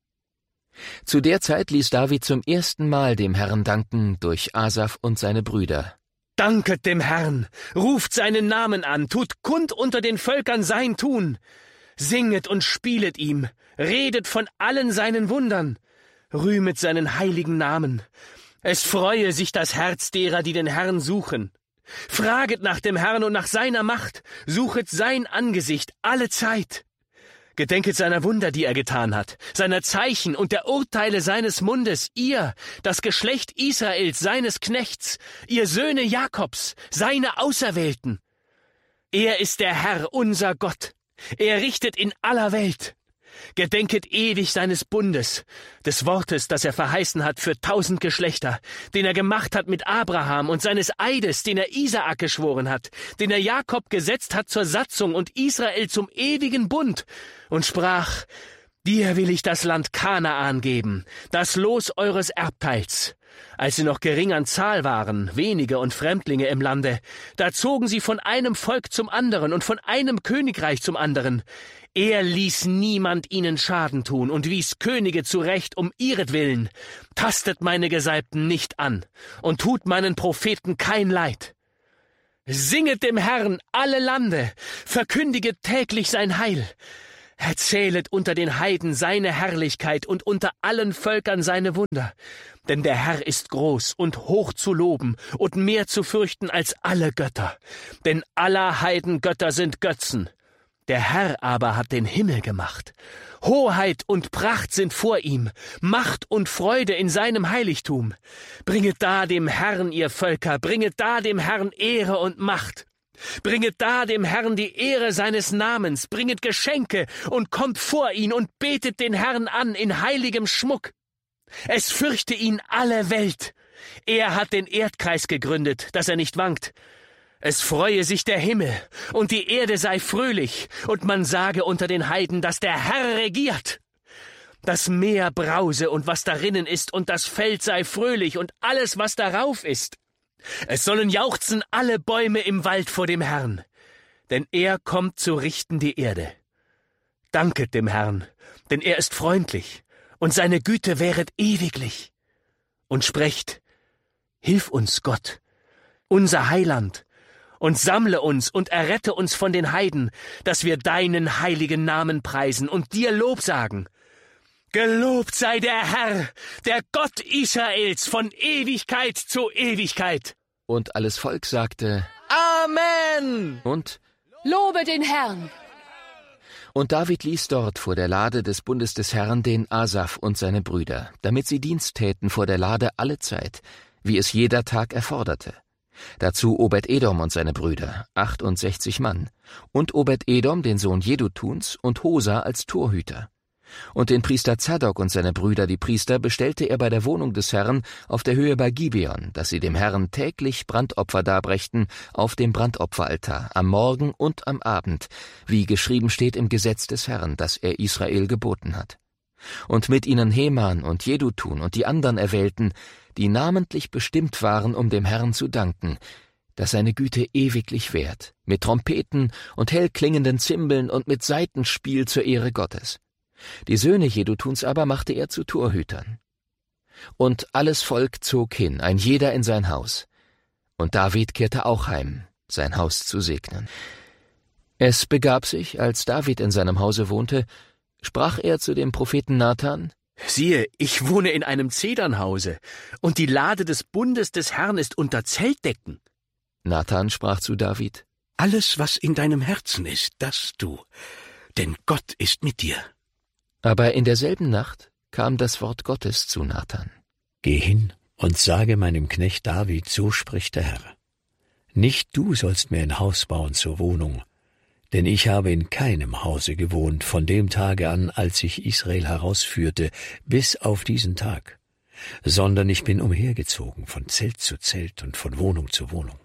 Zu der Zeit ließ David zum ersten Mal dem Herrn danken durch Asaf und seine Brüder. Danket dem Herrn, ruft seinen Namen an, tut kund unter den Völkern sein Tun. Singet und spielet ihm, redet von allen seinen Wundern, rühmet seinen heiligen Namen. Es freue sich das Herz derer, die den Herrn suchen. Fraget nach dem Herrn und nach seiner Macht, suchet sein Angesicht alle Zeit. Gedenket seiner Wunder, die er getan hat, seiner Zeichen und der Urteile seines Mundes, ihr, das Geschlecht Israels, seines Knechts, ihr Söhne Jakobs, seine Auserwählten. Er ist der Herr, unser Gott. Er richtet in aller Welt. Gedenket ewig seines Bundes, des Wortes, das er verheißen hat für 1000 Geschlechter, den er gemacht hat mit Abraham und seines Eides, den er Isaak geschworen hat, den er Jakob gesetzt hat zur Satzung und Israel zum ewigen Bund und sprach, Dir will ich das Land Kanaan geben, das Los eures Erbteils. Als sie noch gering an Zahl waren, wenige und Fremdlinge im Lande, da zogen sie von einem Volk zum anderen und von einem Königreich zum anderen. Er ließ niemand ihnen Schaden tun und wies Könige zurecht um ihretwillen. Tastet meine Gesalbten nicht an und tut meinen Propheten kein Leid. Singet dem Herrn alle Lande, verkündiget täglich sein Heil. Erzählet unter den Heiden seine Herrlichkeit und unter allen Völkern seine Wunder. Denn der Herr ist groß und hoch zu loben und mehr zu fürchten als alle Götter. Denn aller Heiden Götter sind Götzen. Der Herr aber hat den Himmel gemacht. Hoheit und Pracht sind vor ihm, Macht und Freude in seinem Heiligtum. Bringet da dem Herrn, ihr Völker, bringet da dem Herrn Ehre und Macht. Bringet da dem Herrn die Ehre seines Namens, bringet Geschenke und kommt vor ihn und betet den Herrn an in heiligem Schmuck. Es fürchte ihn alle Welt. Er hat den Erdkreis gegründet, dass er nicht wankt. Es freue sich der Himmel, und die Erde sei fröhlich, und man sage unter den Heiden, dass der Herr regiert. Das Meer brause und was darinnen ist, und das Feld sei fröhlich und alles, was darauf ist. Es sollen jauchzen alle Bäume im Wald vor dem Herrn, denn er kommt zu richten die Erde. Danket dem Herrn, denn er ist freundlich, und seine Güte währet ewiglich. Und sprecht, hilf uns, Gott, unser Heiland, und sammle uns und errette uns von den Heiden, dass wir deinen heiligen Namen preisen und dir Lob sagen. Gelobt sei der Herr, der Gott Israels, von Ewigkeit zu Ewigkeit. Und alles Volk sagte, Amen! Und Lobe den Herrn! Und David ließ dort vor der Lade des Bundes des Herrn den Asaf und seine Brüder, damit sie Dienst täten vor der Lade alle Zeit, wie es jeder Tag erforderte. Dazu Obed-Edom und seine Brüder, 68 Mann, und Obed-Edom, den Sohn Jedutuns, und Hosa als Torhüter. Und den Priester Zadok und seine Brüder, die Priester, bestellte er bei der Wohnung des Herrn auf der Höhe bei Gibeon, dass sie dem Herrn täglich Brandopfer darbrächten auf dem Brandopferaltar, am Morgen und am Abend, wie geschrieben steht im Gesetz des Herrn, das er Israel geboten hat. Und mit ihnen Heman und Jedutun und die anderen Erwählten, die namentlich bestimmt waren, um dem Herrn zu danken, dass seine Güte ewiglich währt, mit Trompeten und hellklingenden Zimbeln und mit Saitenspiel zur Ehre Gottes. Die Söhne Jedutuns aber machte er zu Torhütern. Und alles Volk zog hin, ein jeder in sein Haus. Und David kehrte auch heim, sein Haus zu segnen. Es begab sich, als David in seinem Hause wohnte, sprach er zu dem Propheten Nathan: Siehe, ich wohne in einem Zedernhause, und die Lade des Bundes des Herrn ist unter Zeltdecken. Nathan sprach zu David: Alles, was in deinem Herzen ist, das tu, denn Gott ist mit dir. Aber in derselben Nacht kam das Wort Gottes zu Nathan. Geh hin und sage meinem Knecht David, so spricht der Herr. Nicht du sollst mir ein Haus bauen zur Wohnung, denn ich habe in keinem Hause gewohnt von dem Tage an, als ich Israel herausführte, bis auf diesen Tag, sondern ich bin umhergezogen von Zelt zu Zelt und von Wohnung zu Wohnung.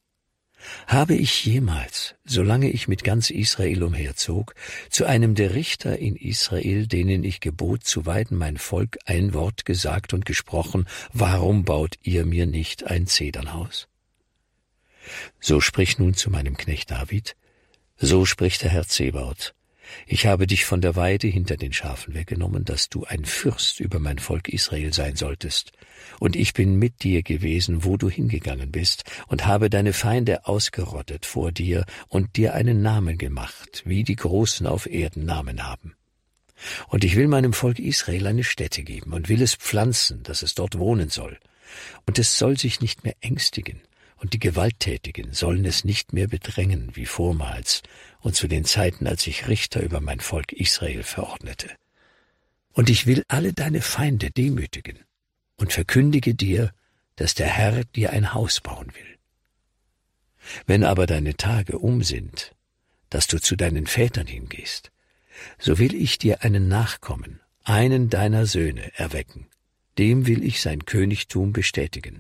Habe ich jemals, solange ich mit ganz Israel umherzog, zu einem der Richter in Israel, denen ich gebot, zu weiden mein Volk, ein Wort gesagt und gesprochen, warum baut ihr mir nicht ein Zedernhaus? So sprich nun zu meinem Knecht David, so spricht der Herr Zebaoth. Ich habe dich von der Weide hinter den Schafen weggenommen, dass du ein Fürst über mein Volk Israel sein solltest. Und ich bin mit dir gewesen, wo du hingegangen bist, und habe deine Feinde ausgerottet vor dir und dir einen Namen gemacht, wie die Großen auf Erden Namen haben. Und ich will meinem Volk Israel eine Stätte geben und will es pflanzen, dass es dort wohnen soll. Und es soll sich nicht mehr ängstigen, und die Gewalttätigen sollen es nicht mehr bedrängen wie vormals und zu den Zeiten, als ich Richter über mein Volk Israel verordnete. Und ich will alle deine Feinde demütigen und verkündige dir, dass der Herr dir ein Haus bauen will. Wenn aber deine Tage um sind, dass du zu deinen Vätern hingehst, so will ich dir einen Nachkommen, einen deiner Söhne, erwecken, dem will ich sein Königtum bestätigen.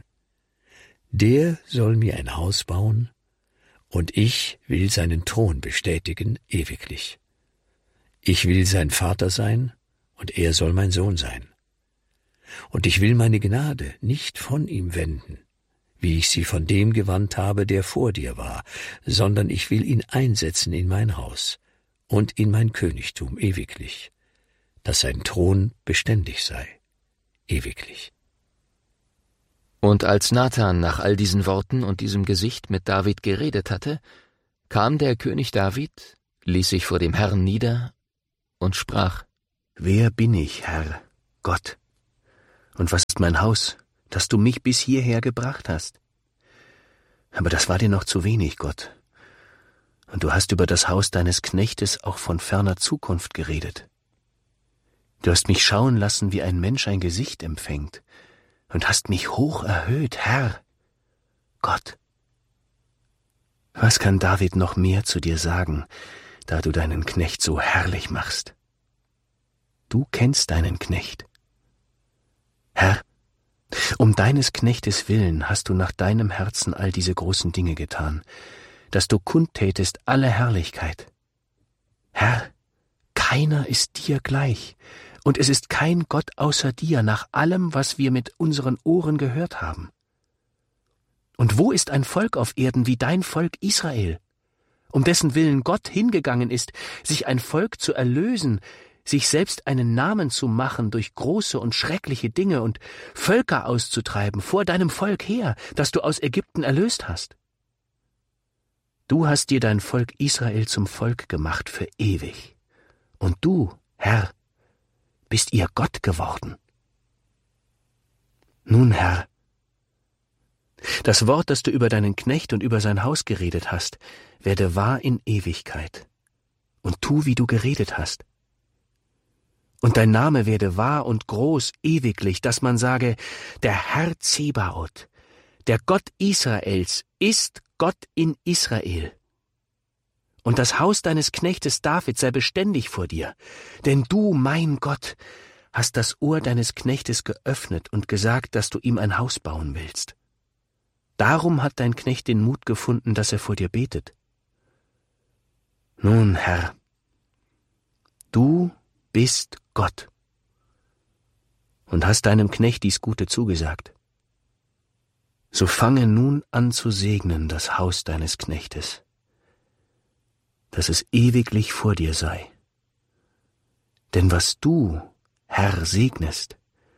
Der soll mir ein Haus bauen, und ich will seinen Thron bestätigen ewiglich. Ich will sein Vater sein, und er soll mein Sohn sein. Und ich will meine Gnade nicht von ihm wenden, wie ich sie von dem gewandt habe, der vor dir war, sondern ich will ihn einsetzen in mein Haus und in mein Königtum ewiglich, dass sein Thron beständig sei, ewiglich. Und als Nathan nach all diesen Worten und diesem Gesicht mit David geredet hatte, kam der König David, ließ sich vor dem Herrn nieder und sprach: Wer bin ich, Herr, Gott? Und was ist mein Haus, dass du mich bis hierher gebracht hast? Aber das war dir noch zu wenig, Gott. Und du hast über das Haus deines Knechtes auch von ferner Zukunft geredet. Du hast mich schauen lassen, wie ein Mensch ein Gesicht empfängt, und hast mich hoch erhöht, Herr, Gott. Was kann David noch mehr zu dir sagen, da du deinen Knecht so herrlich machst? Du kennst deinen Knecht. Herr, um deines Knechtes willen hast du nach deinem Herzen all diese großen Dinge getan, dass du kundtätest alle Herrlichkeit. Herr, keiner ist dir gleich, und es ist kein Gott außer dir nach allem, was wir mit unseren Ohren gehört haben. Und wo ist ein Volk auf Erden wie dein Volk Israel, um dessen Willen Gott hingegangen ist, sich ein Volk zu erlösen, sich selbst einen Namen zu machen durch große und schreckliche Dinge und Völker auszutreiben vor deinem Volk her, das du aus Ägypten erlöst hast? Du hast dir dein Volk Israel zum Volk gemacht für ewig. Und du, Herr, bist ihr Gott geworden. Nun, Herr, das Wort, das du über deinen Knecht und über sein Haus geredet hast, werde wahr in Ewigkeit. Und tu, wie du geredet hast. Und dein Name werde wahr und groß ewiglich, dass man sage, der Herr Zebaoth, der Gott Israels, ist Gott in Israel. Und das Haus deines Knechtes David sei beständig vor dir, denn du, mein Gott, hast das Ohr deines Knechtes geöffnet und gesagt, dass du ihm ein Haus bauen willst. Darum hat dein Knecht den Mut gefunden, dass er vor dir betet. Nun, Herr, du bist Gott und hast deinem Knecht dies Gute zugesagt. So fange nun an zu segnen das Haus deines Knechtes, dass es ewiglich vor dir sei. Denn was du, Herr, segnest,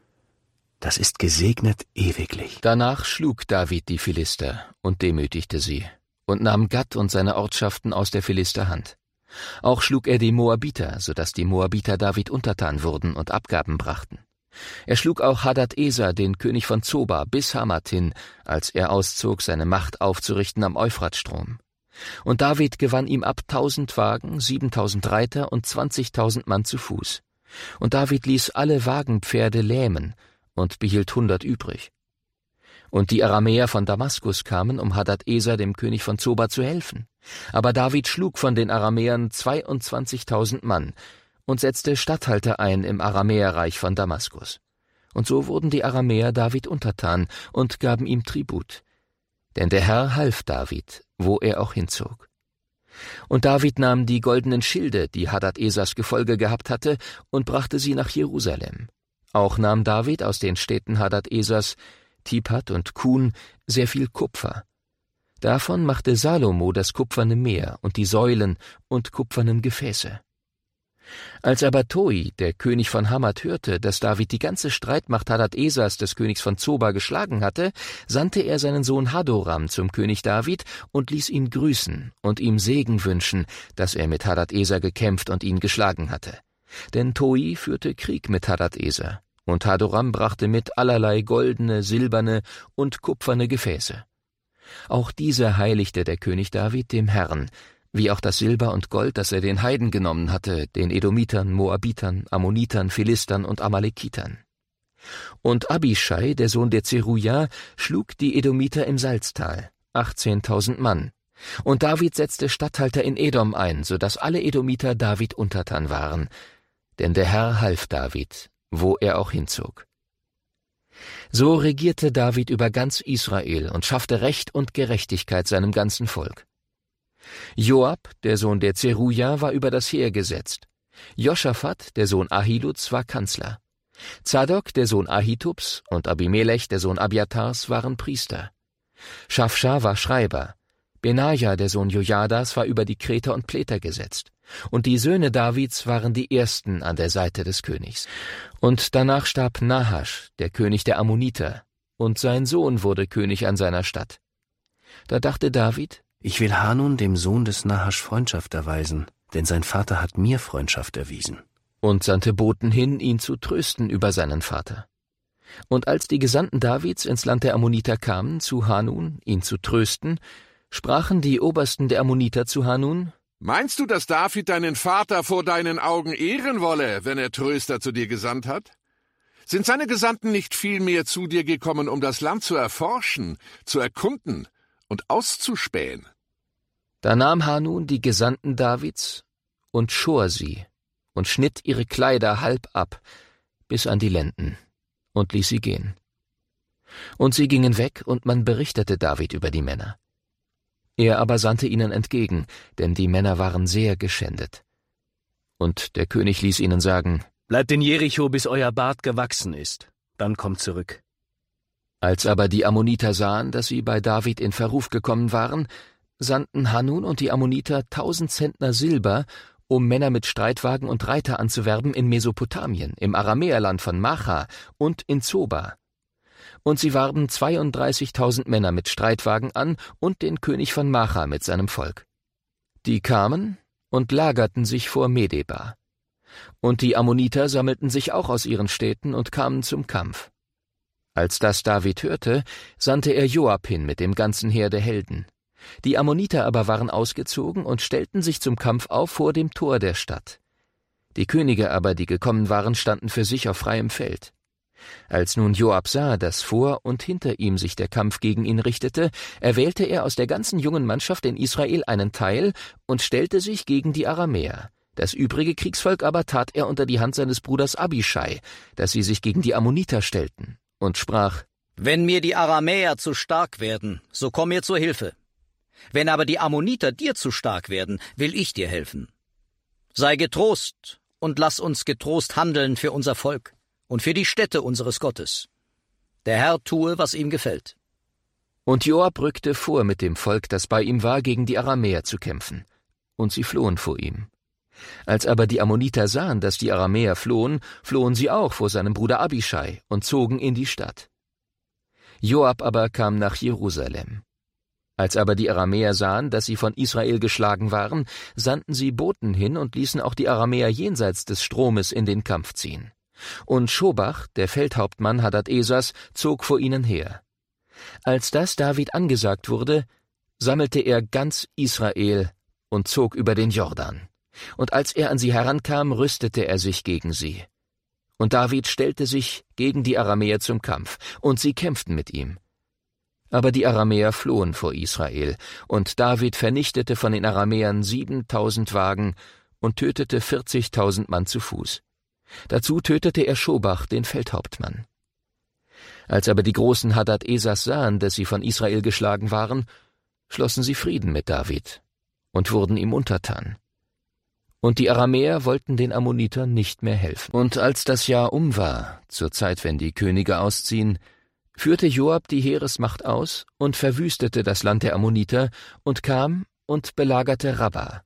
das ist gesegnet ewiglich. Danach schlug David die Philister und demütigte sie und nahm Gat und seine Ortschaften aus der Philister Hand. Auch schlug er die Moabiter, so dass die Moabiter David untertan wurden und Abgaben brachten. Er schlug auch Hadad-Eser, den König von Zoba, bis Hamath hin, als er auszog, seine Macht aufzurichten am Euphratstrom. Und David gewann ihm ab 1000 Wagen, 7000 Reiter und 20.000 Mann zu Fuß. Und David ließ alle Wagenpferde lähmen und behielt 100 übrig. Und die Aramäer von Damaskus kamen, um Hadad-Eser, dem König von Zoba, zu helfen. Aber David schlug von den Aramäern 22.000 Mann und setzte Statthalter ein im Aramäerreich von Damaskus. Und so wurden die Aramäer David untertan und gaben ihm Tribut. Denn der Herr half David, wo er auch hinzog. Und David nahm die goldenen Schilde, die Hadad-Esers Gefolge gehabt hatte, und brachte sie nach Jerusalem. Auch nahm David aus den Städten Hadad-Esers, Tipat und Kun, sehr viel Kupfer. Davon machte Salomo das kupferne Meer und die Säulen und kupfernen Gefäße. Als aber Toi, der König von Hamath, hörte, dass David die ganze Streitmacht Hadad-Esers, des Königs von Zoba, geschlagen hatte, sandte er seinen Sohn Hadoram zum König David und ließ ihn grüßen und ihm Segen wünschen, dass er mit Hadad-Eser gekämpft und ihn geschlagen hatte. Denn Toi führte Krieg mit Hadad-Eser, und Hadoram brachte mit allerlei goldene, silberne und kupferne Gefäße. Auch diese heiligte der König David dem Herrn, wie auch das Silber und Gold, das er den Heiden genommen hatte, den Edomitern, Moabitern, Ammonitern, Philistern und Amalekitern. Und Abischai, der Sohn der Zeruja, schlug die Edomiter im Salztal, 18.000 Mann. Und David setzte Statthalter in Edom ein, so dass alle Edomiter David untertan waren. Denn der Herr half David, wo er auch hinzog. So regierte David über ganz Israel und schaffte Recht und Gerechtigkeit seinem ganzen Volk. Joab, der Sohn der Zeruja, war über das Heer gesetzt. Joschafat, der Sohn Ahiluds, war Kanzler. Zadok, der Sohn Ahitubs, und Abimelech, der Sohn Abiatars, waren Priester. Schafscha war Schreiber. Benaja, der Sohn Jojadas, war über die Kreter und Pläter gesetzt. Und die Söhne Davids waren die ersten an der Seite des Königs. Und danach starb Nahasch, der König der Ammoniter, und sein Sohn wurde König an seiner Stadt. Da dachte David: Ich will Hanun, dem Sohn des Nahasch, Freundschaft erweisen, denn sein Vater hat mir Freundschaft erwiesen. Und sandte Boten hin, ihn zu trösten über seinen Vater. Und als die Gesandten Davids ins Land der Ammoniter kamen, zu Hanun, ihn zu trösten, sprachen die Obersten der Ammoniter zu Hanun: Meinst du, dass David deinen Vater vor deinen Augen ehren wolle, wenn er Tröster zu dir gesandt hat? Sind seine Gesandten nicht vielmehr zu dir gekommen, um das Land zu erforschen, zu erkunden und auszuspähen? Da nahm Hanun die Gesandten Davids und schor sie und schnitt ihre Kleider halb ab, bis an die Lenden, und ließ sie gehen. Und sie gingen weg, und man berichtete David über die Männer. Er aber sandte ihnen entgegen, denn die Männer waren sehr geschändet. Und der König ließ ihnen sagen: Bleibt in Jericho, bis euer Bart gewachsen ist, dann kommt zurück. Als aber die Ammoniter sahen, dass sie bei David in Verruf gekommen waren, sandten Hanun und die Ammoniter 1000 Zentner Silber, um Männer mit Streitwagen und Reiter anzuwerben in Mesopotamien, im Aramäerland von Macha und in Zoba. Und sie warben 32.000 Männer mit Streitwagen an und den König von Macha mit seinem Volk. Die kamen und lagerten sich vor Medeba. Und die Ammoniter sammelten sich auch aus ihren Städten und kamen zum Kampf. Als das David hörte, sandte er Joab hin mit dem ganzen Heer der Helden. Die Ammoniter aber waren ausgezogen und stellten sich zum Kampf auf vor dem Tor der Stadt. Die Könige aber, die gekommen waren, standen für sich auf freiem Feld. Als nun Joab sah, dass vor und hinter ihm sich der Kampf gegen ihn richtete, erwählte er aus der ganzen jungen Mannschaft in Israel einen Teil und stellte sich gegen die Aramäer. Das übrige Kriegsvolk aber tat er unter die Hand seines Bruders Abischai, dass sie sich gegen die Ammoniter stellten, und sprach: Wenn mir die Aramäer zu stark werden, so komm mir zur Hilfe. Wenn aber die Ammoniter dir zu stark werden, will ich dir helfen. Sei getrost und lass uns getrost handeln für unser Volk und für die Städte unseres Gottes. Der Herr tue, was ihm gefällt. Und Joab rückte vor mit dem Volk, das bei ihm war, gegen die Aramäer zu kämpfen. Und sie flohen vor ihm. Als aber die Ammoniter sahen, dass die Aramäer flohen, flohen sie auch vor seinem Bruder Abischai und zogen in die Stadt. Joab aber kam nach Jerusalem. Als aber die Aramäer sahen, dass sie von Israel geschlagen waren, sandten sie Boten hin und ließen auch die Aramäer jenseits des Stromes in den Kampf ziehen. Und Schobach, der Feldhauptmann Hadad-Esers, zog vor ihnen her. Als das David angesagt wurde, sammelte er ganz Israel und zog über den Jordan. Und als er an sie herankam, rüstete er sich gegen sie. Und David stellte sich gegen die Aramäer zum Kampf, und sie kämpften mit ihm. Aber die Aramäer flohen vor Israel, und David vernichtete von den Aramäern 7.000 Wagen und tötete 40.000 Mann zu Fuß. Dazu tötete er Schobach, den Feldhauptmann. Als aber die großen Hadad-Esers sahen, dass sie von Israel geschlagen waren, schlossen sie Frieden mit David und wurden ihm untertan. Und die Aramäer wollten den Ammonitern nicht mehr helfen. Und als das Jahr um war, zur Zeit, wenn die Könige ausziehen, führte Joab die Heeresmacht aus und verwüstete das Land der Ammoniter und kam und belagerte Rabba.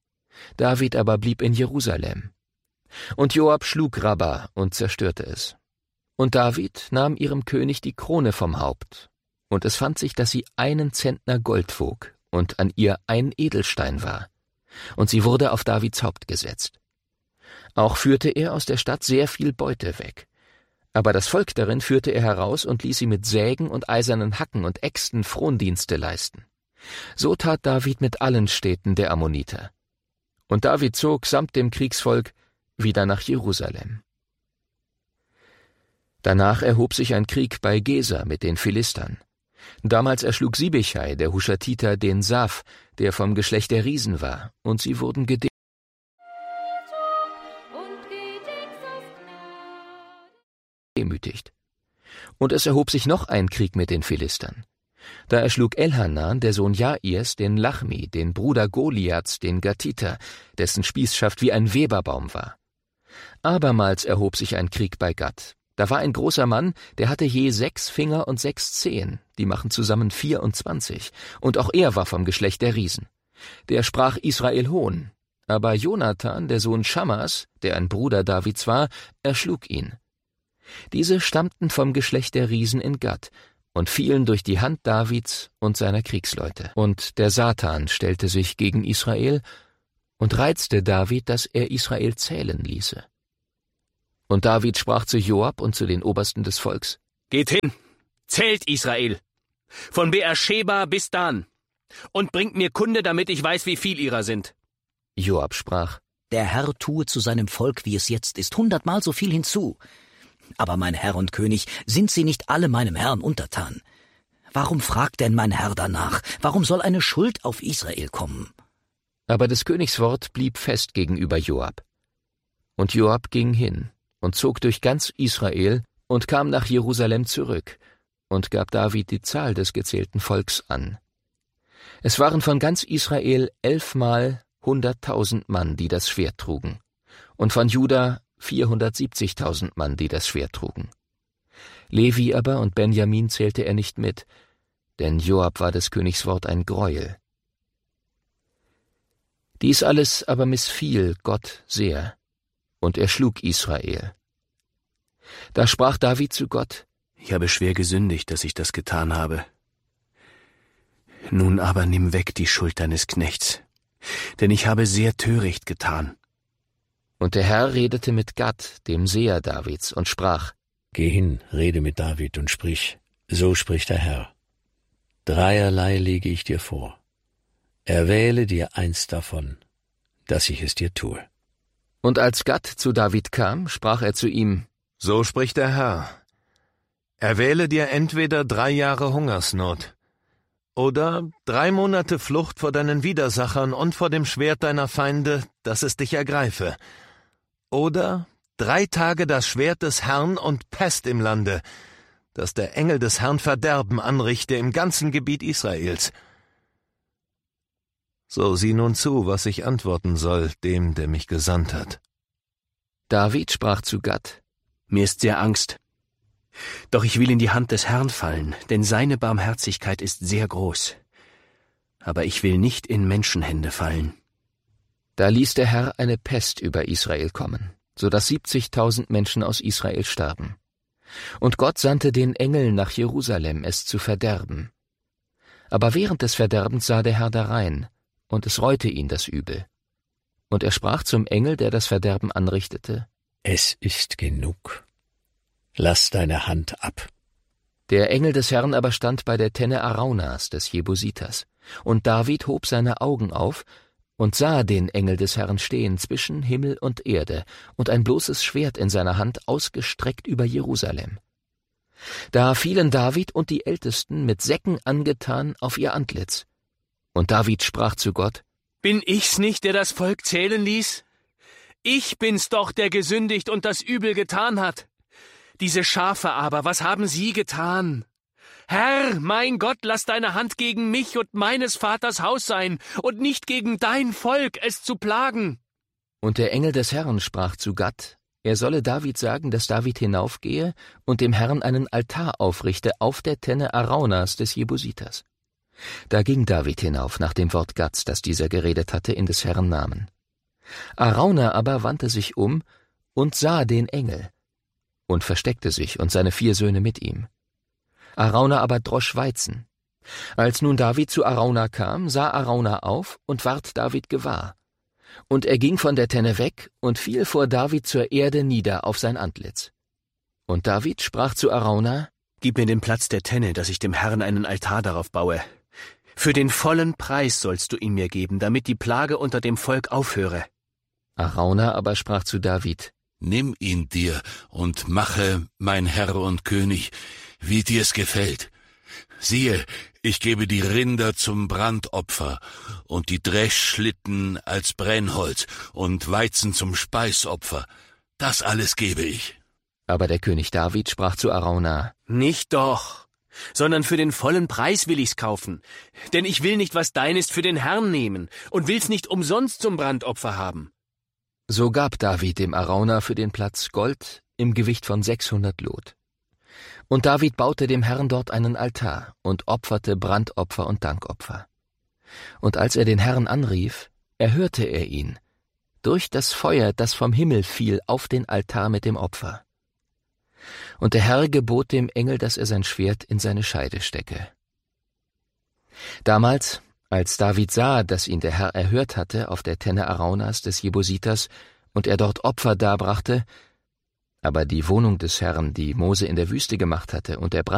David aber blieb in Jerusalem. Und Joab schlug Rabba und zerstörte es. Und David nahm ihrem König die Krone vom Haupt, und es fand sich, dass sie 1 Zentner Gold wog und an ihr ein Edelstein war. Und sie wurde auf Davids Haupt gesetzt. Auch führte er aus der Stadt sehr viel Beute weg. Aber das Volk darin führte er heraus und ließ sie mit Sägen und eisernen Hacken und Äxten Frondienste leisten. So tat David mit allen Städten der Ammoniter. Und David zog samt dem Kriegsvolk wieder nach Jerusalem. Danach erhob sich ein Krieg bei Geser mit den Philistern. Damals erschlug Sibeschai, der Huschatiter, den Saf, der vom Geschlecht der Riesen war, und sie wurden gedemütigt. Und es erhob sich noch ein Krieg mit den Philistern. Da erschlug Elhanan, der Sohn Jairs, den Lachmi, den Bruder Goliaths, den Gatiter, dessen Spießschaft wie ein Weberbaum war. Abermals erhob sich ein Krieg bei Gat. Da war ein großer Mann, der hatte je 6 Finger und 6 Zehen, die machen zusammen 24, und auch er war vom Geschlecht der Riesen. Der sprach Israel Hohn, aber Jonathan, der Sohn Schammas, der ein Bruder Davids war, erschlug ihn. Diese stammten vom Geschlecht der Riesen in Gat und fielen durch die Hand Davids und seiner Kriegsleute. Und der Satan stellte sich gegen Israel und reizte David, dass er Israel zählen ließe. Und David sprach zu Joab und zu den Obersten des Volks: Geht hin, zählt Israel, von Beersheba bis Dan, und bringt mir Kunde, damit ich weiß, wie viel ihrer sind. Joab sprach: Der Herr tue zu seinem Volk, wie es jetzt ist, 100-mal so viel hinzu. Aber mein Herr und König, sind sie nicht alle meinem Herrn untertan? Warum fragt denn mein Herr danach? Warum soll eine Schuld auf Israel kommen? Aber des Königs Wort blieb fest gegenüber Joab. Und Joab ging hin und zog durch ganz Israel und kam nach Jerusalem zurück und gab David die Zahl des gezählten Volks an. Es waren von ganz Israel 11-mal 100.000 Mann, die das Schwert trugen, und von Juda 470.000 Mann, die das Schwert trugen. Levi aber und Benjamin zählte er nicht mit, denn Joab war des Königs Wort ein Greuel. Dies alles aber missfiel Gott sehr, und er schlug Israel. Da sprach David zu Gott: Ich habe schwer gesündigt, dass ich das getan habe. Nun aber nimm weg die Schuld deines Knechts, denn ich habe sehr töricht getan. Und der Herr redete mit Gad, dem Seher Davids, und sprach: Geh hin, rede mit David und sprich, so spricht der Herr. 3 lege ich dir vor. Erwähle dir eins davon, dass ich es dir tue. Und als Gad zu David kam, sprach er zu ihm: So spricht der Herr: Erwähle dir entweder 3 Jahre Hungersnot oder 3 Monate Flucht vor deinen Widersachern und vor dem Schwert deiner Feinde, dass es dich ergreife, oder 3 Tage das Schwert des Herrn und Pest im Lande, dass der Engel des Herrn Verderben anrichte im ganzen Gebiet Israels. So sieh nun zu, was ich antworten soll, dem, der mich gesandt hat. David sprach zu Gad: Mir ist sehr Angst. Doch ich will in die Hand des Herrn fallen, denn seine Barmherzigkeit ist sehr groß. Aber ich will nicht in Menschenhände fallen. Da ließ der Herr eine Pest über Israel kommen, so dass 70.000 Menschen aus Israel starben. Und Gott sandte den Engel nach Jerusalem, es zu verderben. Aber während des Verderbens sah der Herr darein, und es reute ihn das Übel. Und er sprach zum Engel, der das Verderben anrichtete: Es ist genug. Lass deine Hand ab. Der Engel des Herrn aber stand bei der Tenne Araunas des Jebusiters, und David hob seine Augen auf und sah den Engel des Herrn stehen zwischen Himmel und Erde und ein bloßes Schwert in seiner Hand ausgestreckt über Jerusalem. Da fielen David und die Ältesten mit Säcken angetan auf ihr Antlitz. Und David sprach zu Gott: Bin ich's nicht, der das Volk zählen ließ? Ich bin's doch, der gesündigt und das Übel getan hat. Diese Schafe aber, was haben sie getan? Herr, mein Gott, lass deine Hand gegen mich und meines Vaters Haus sein und nicht gegen dein Volk, es zu plagen. Und der Engel des Herrn sprach zu Gad, er solle David sagen, dass David hinaufgehe und dem Herrn einen Altar aufrichte auf der Tenne Araunas des Jebusiters. Da ging David hinauf nach dem Wort Gads, das dieser geredet hatte, in des Herrn Namen. Arauna aber wandte sich um und sah den Engel und versteckte sich und seine 4 Söhne mit ihm. Arauna aber drosch Weizen. Als nun David zu Arauna kam, sah Arauna auf und ward David gewahr. Und er ging von der Tenne weg und fiel vor David zur Erde nieder auf sein Antlitz. Und David sprach zu Arauna: Gib mir den Platz der Tenne, dass ich dem Herrn einen Altar darauf baue. Für den vollen Preis sollst du ihn mir geben, damit die Plage unter dem Volk aufhöre. Arauna aber sprach zu David: Nimm ihn dir und mache, mein Herr und König, wie dir's gefällt. Siehe, ich gebe die Rinder zum Brandopfer und die Dreschschlitten als Brennholz und Weizen zum Speisopfer. Das alles gebe ich. Aber der König David sprach zu Arauna: Nicht doch. sondern für den vollen Preis will ich's kaufen. Denn ich will nicht, was dein ist, für den Herrn nehmen und will's nicht umsonst zum Brandopfer haben. So gab David dem Arauna für den Platz Gold im Gewicht von 600 Lot. Und David baute dem Herrn dort einen Altar und opferte Brandopfer und Dankopfer. Und als er den Herrn anrief, erhörte er ihn, durch das Feuer, das vom Himmel fiel, auf den Altar mit dem Opfer. Und der Herr gebot dem Engel, dass er sein Schwert in seine Scheide stecke. Damals, als David sah, dass ihn der Herr erhört hatte auf der Tenne Araunas des Jebusiters und er dort Opfer darbrachte, aber die Wohnung des Herrn, die Mose in der Wüste gemacht hatte, und der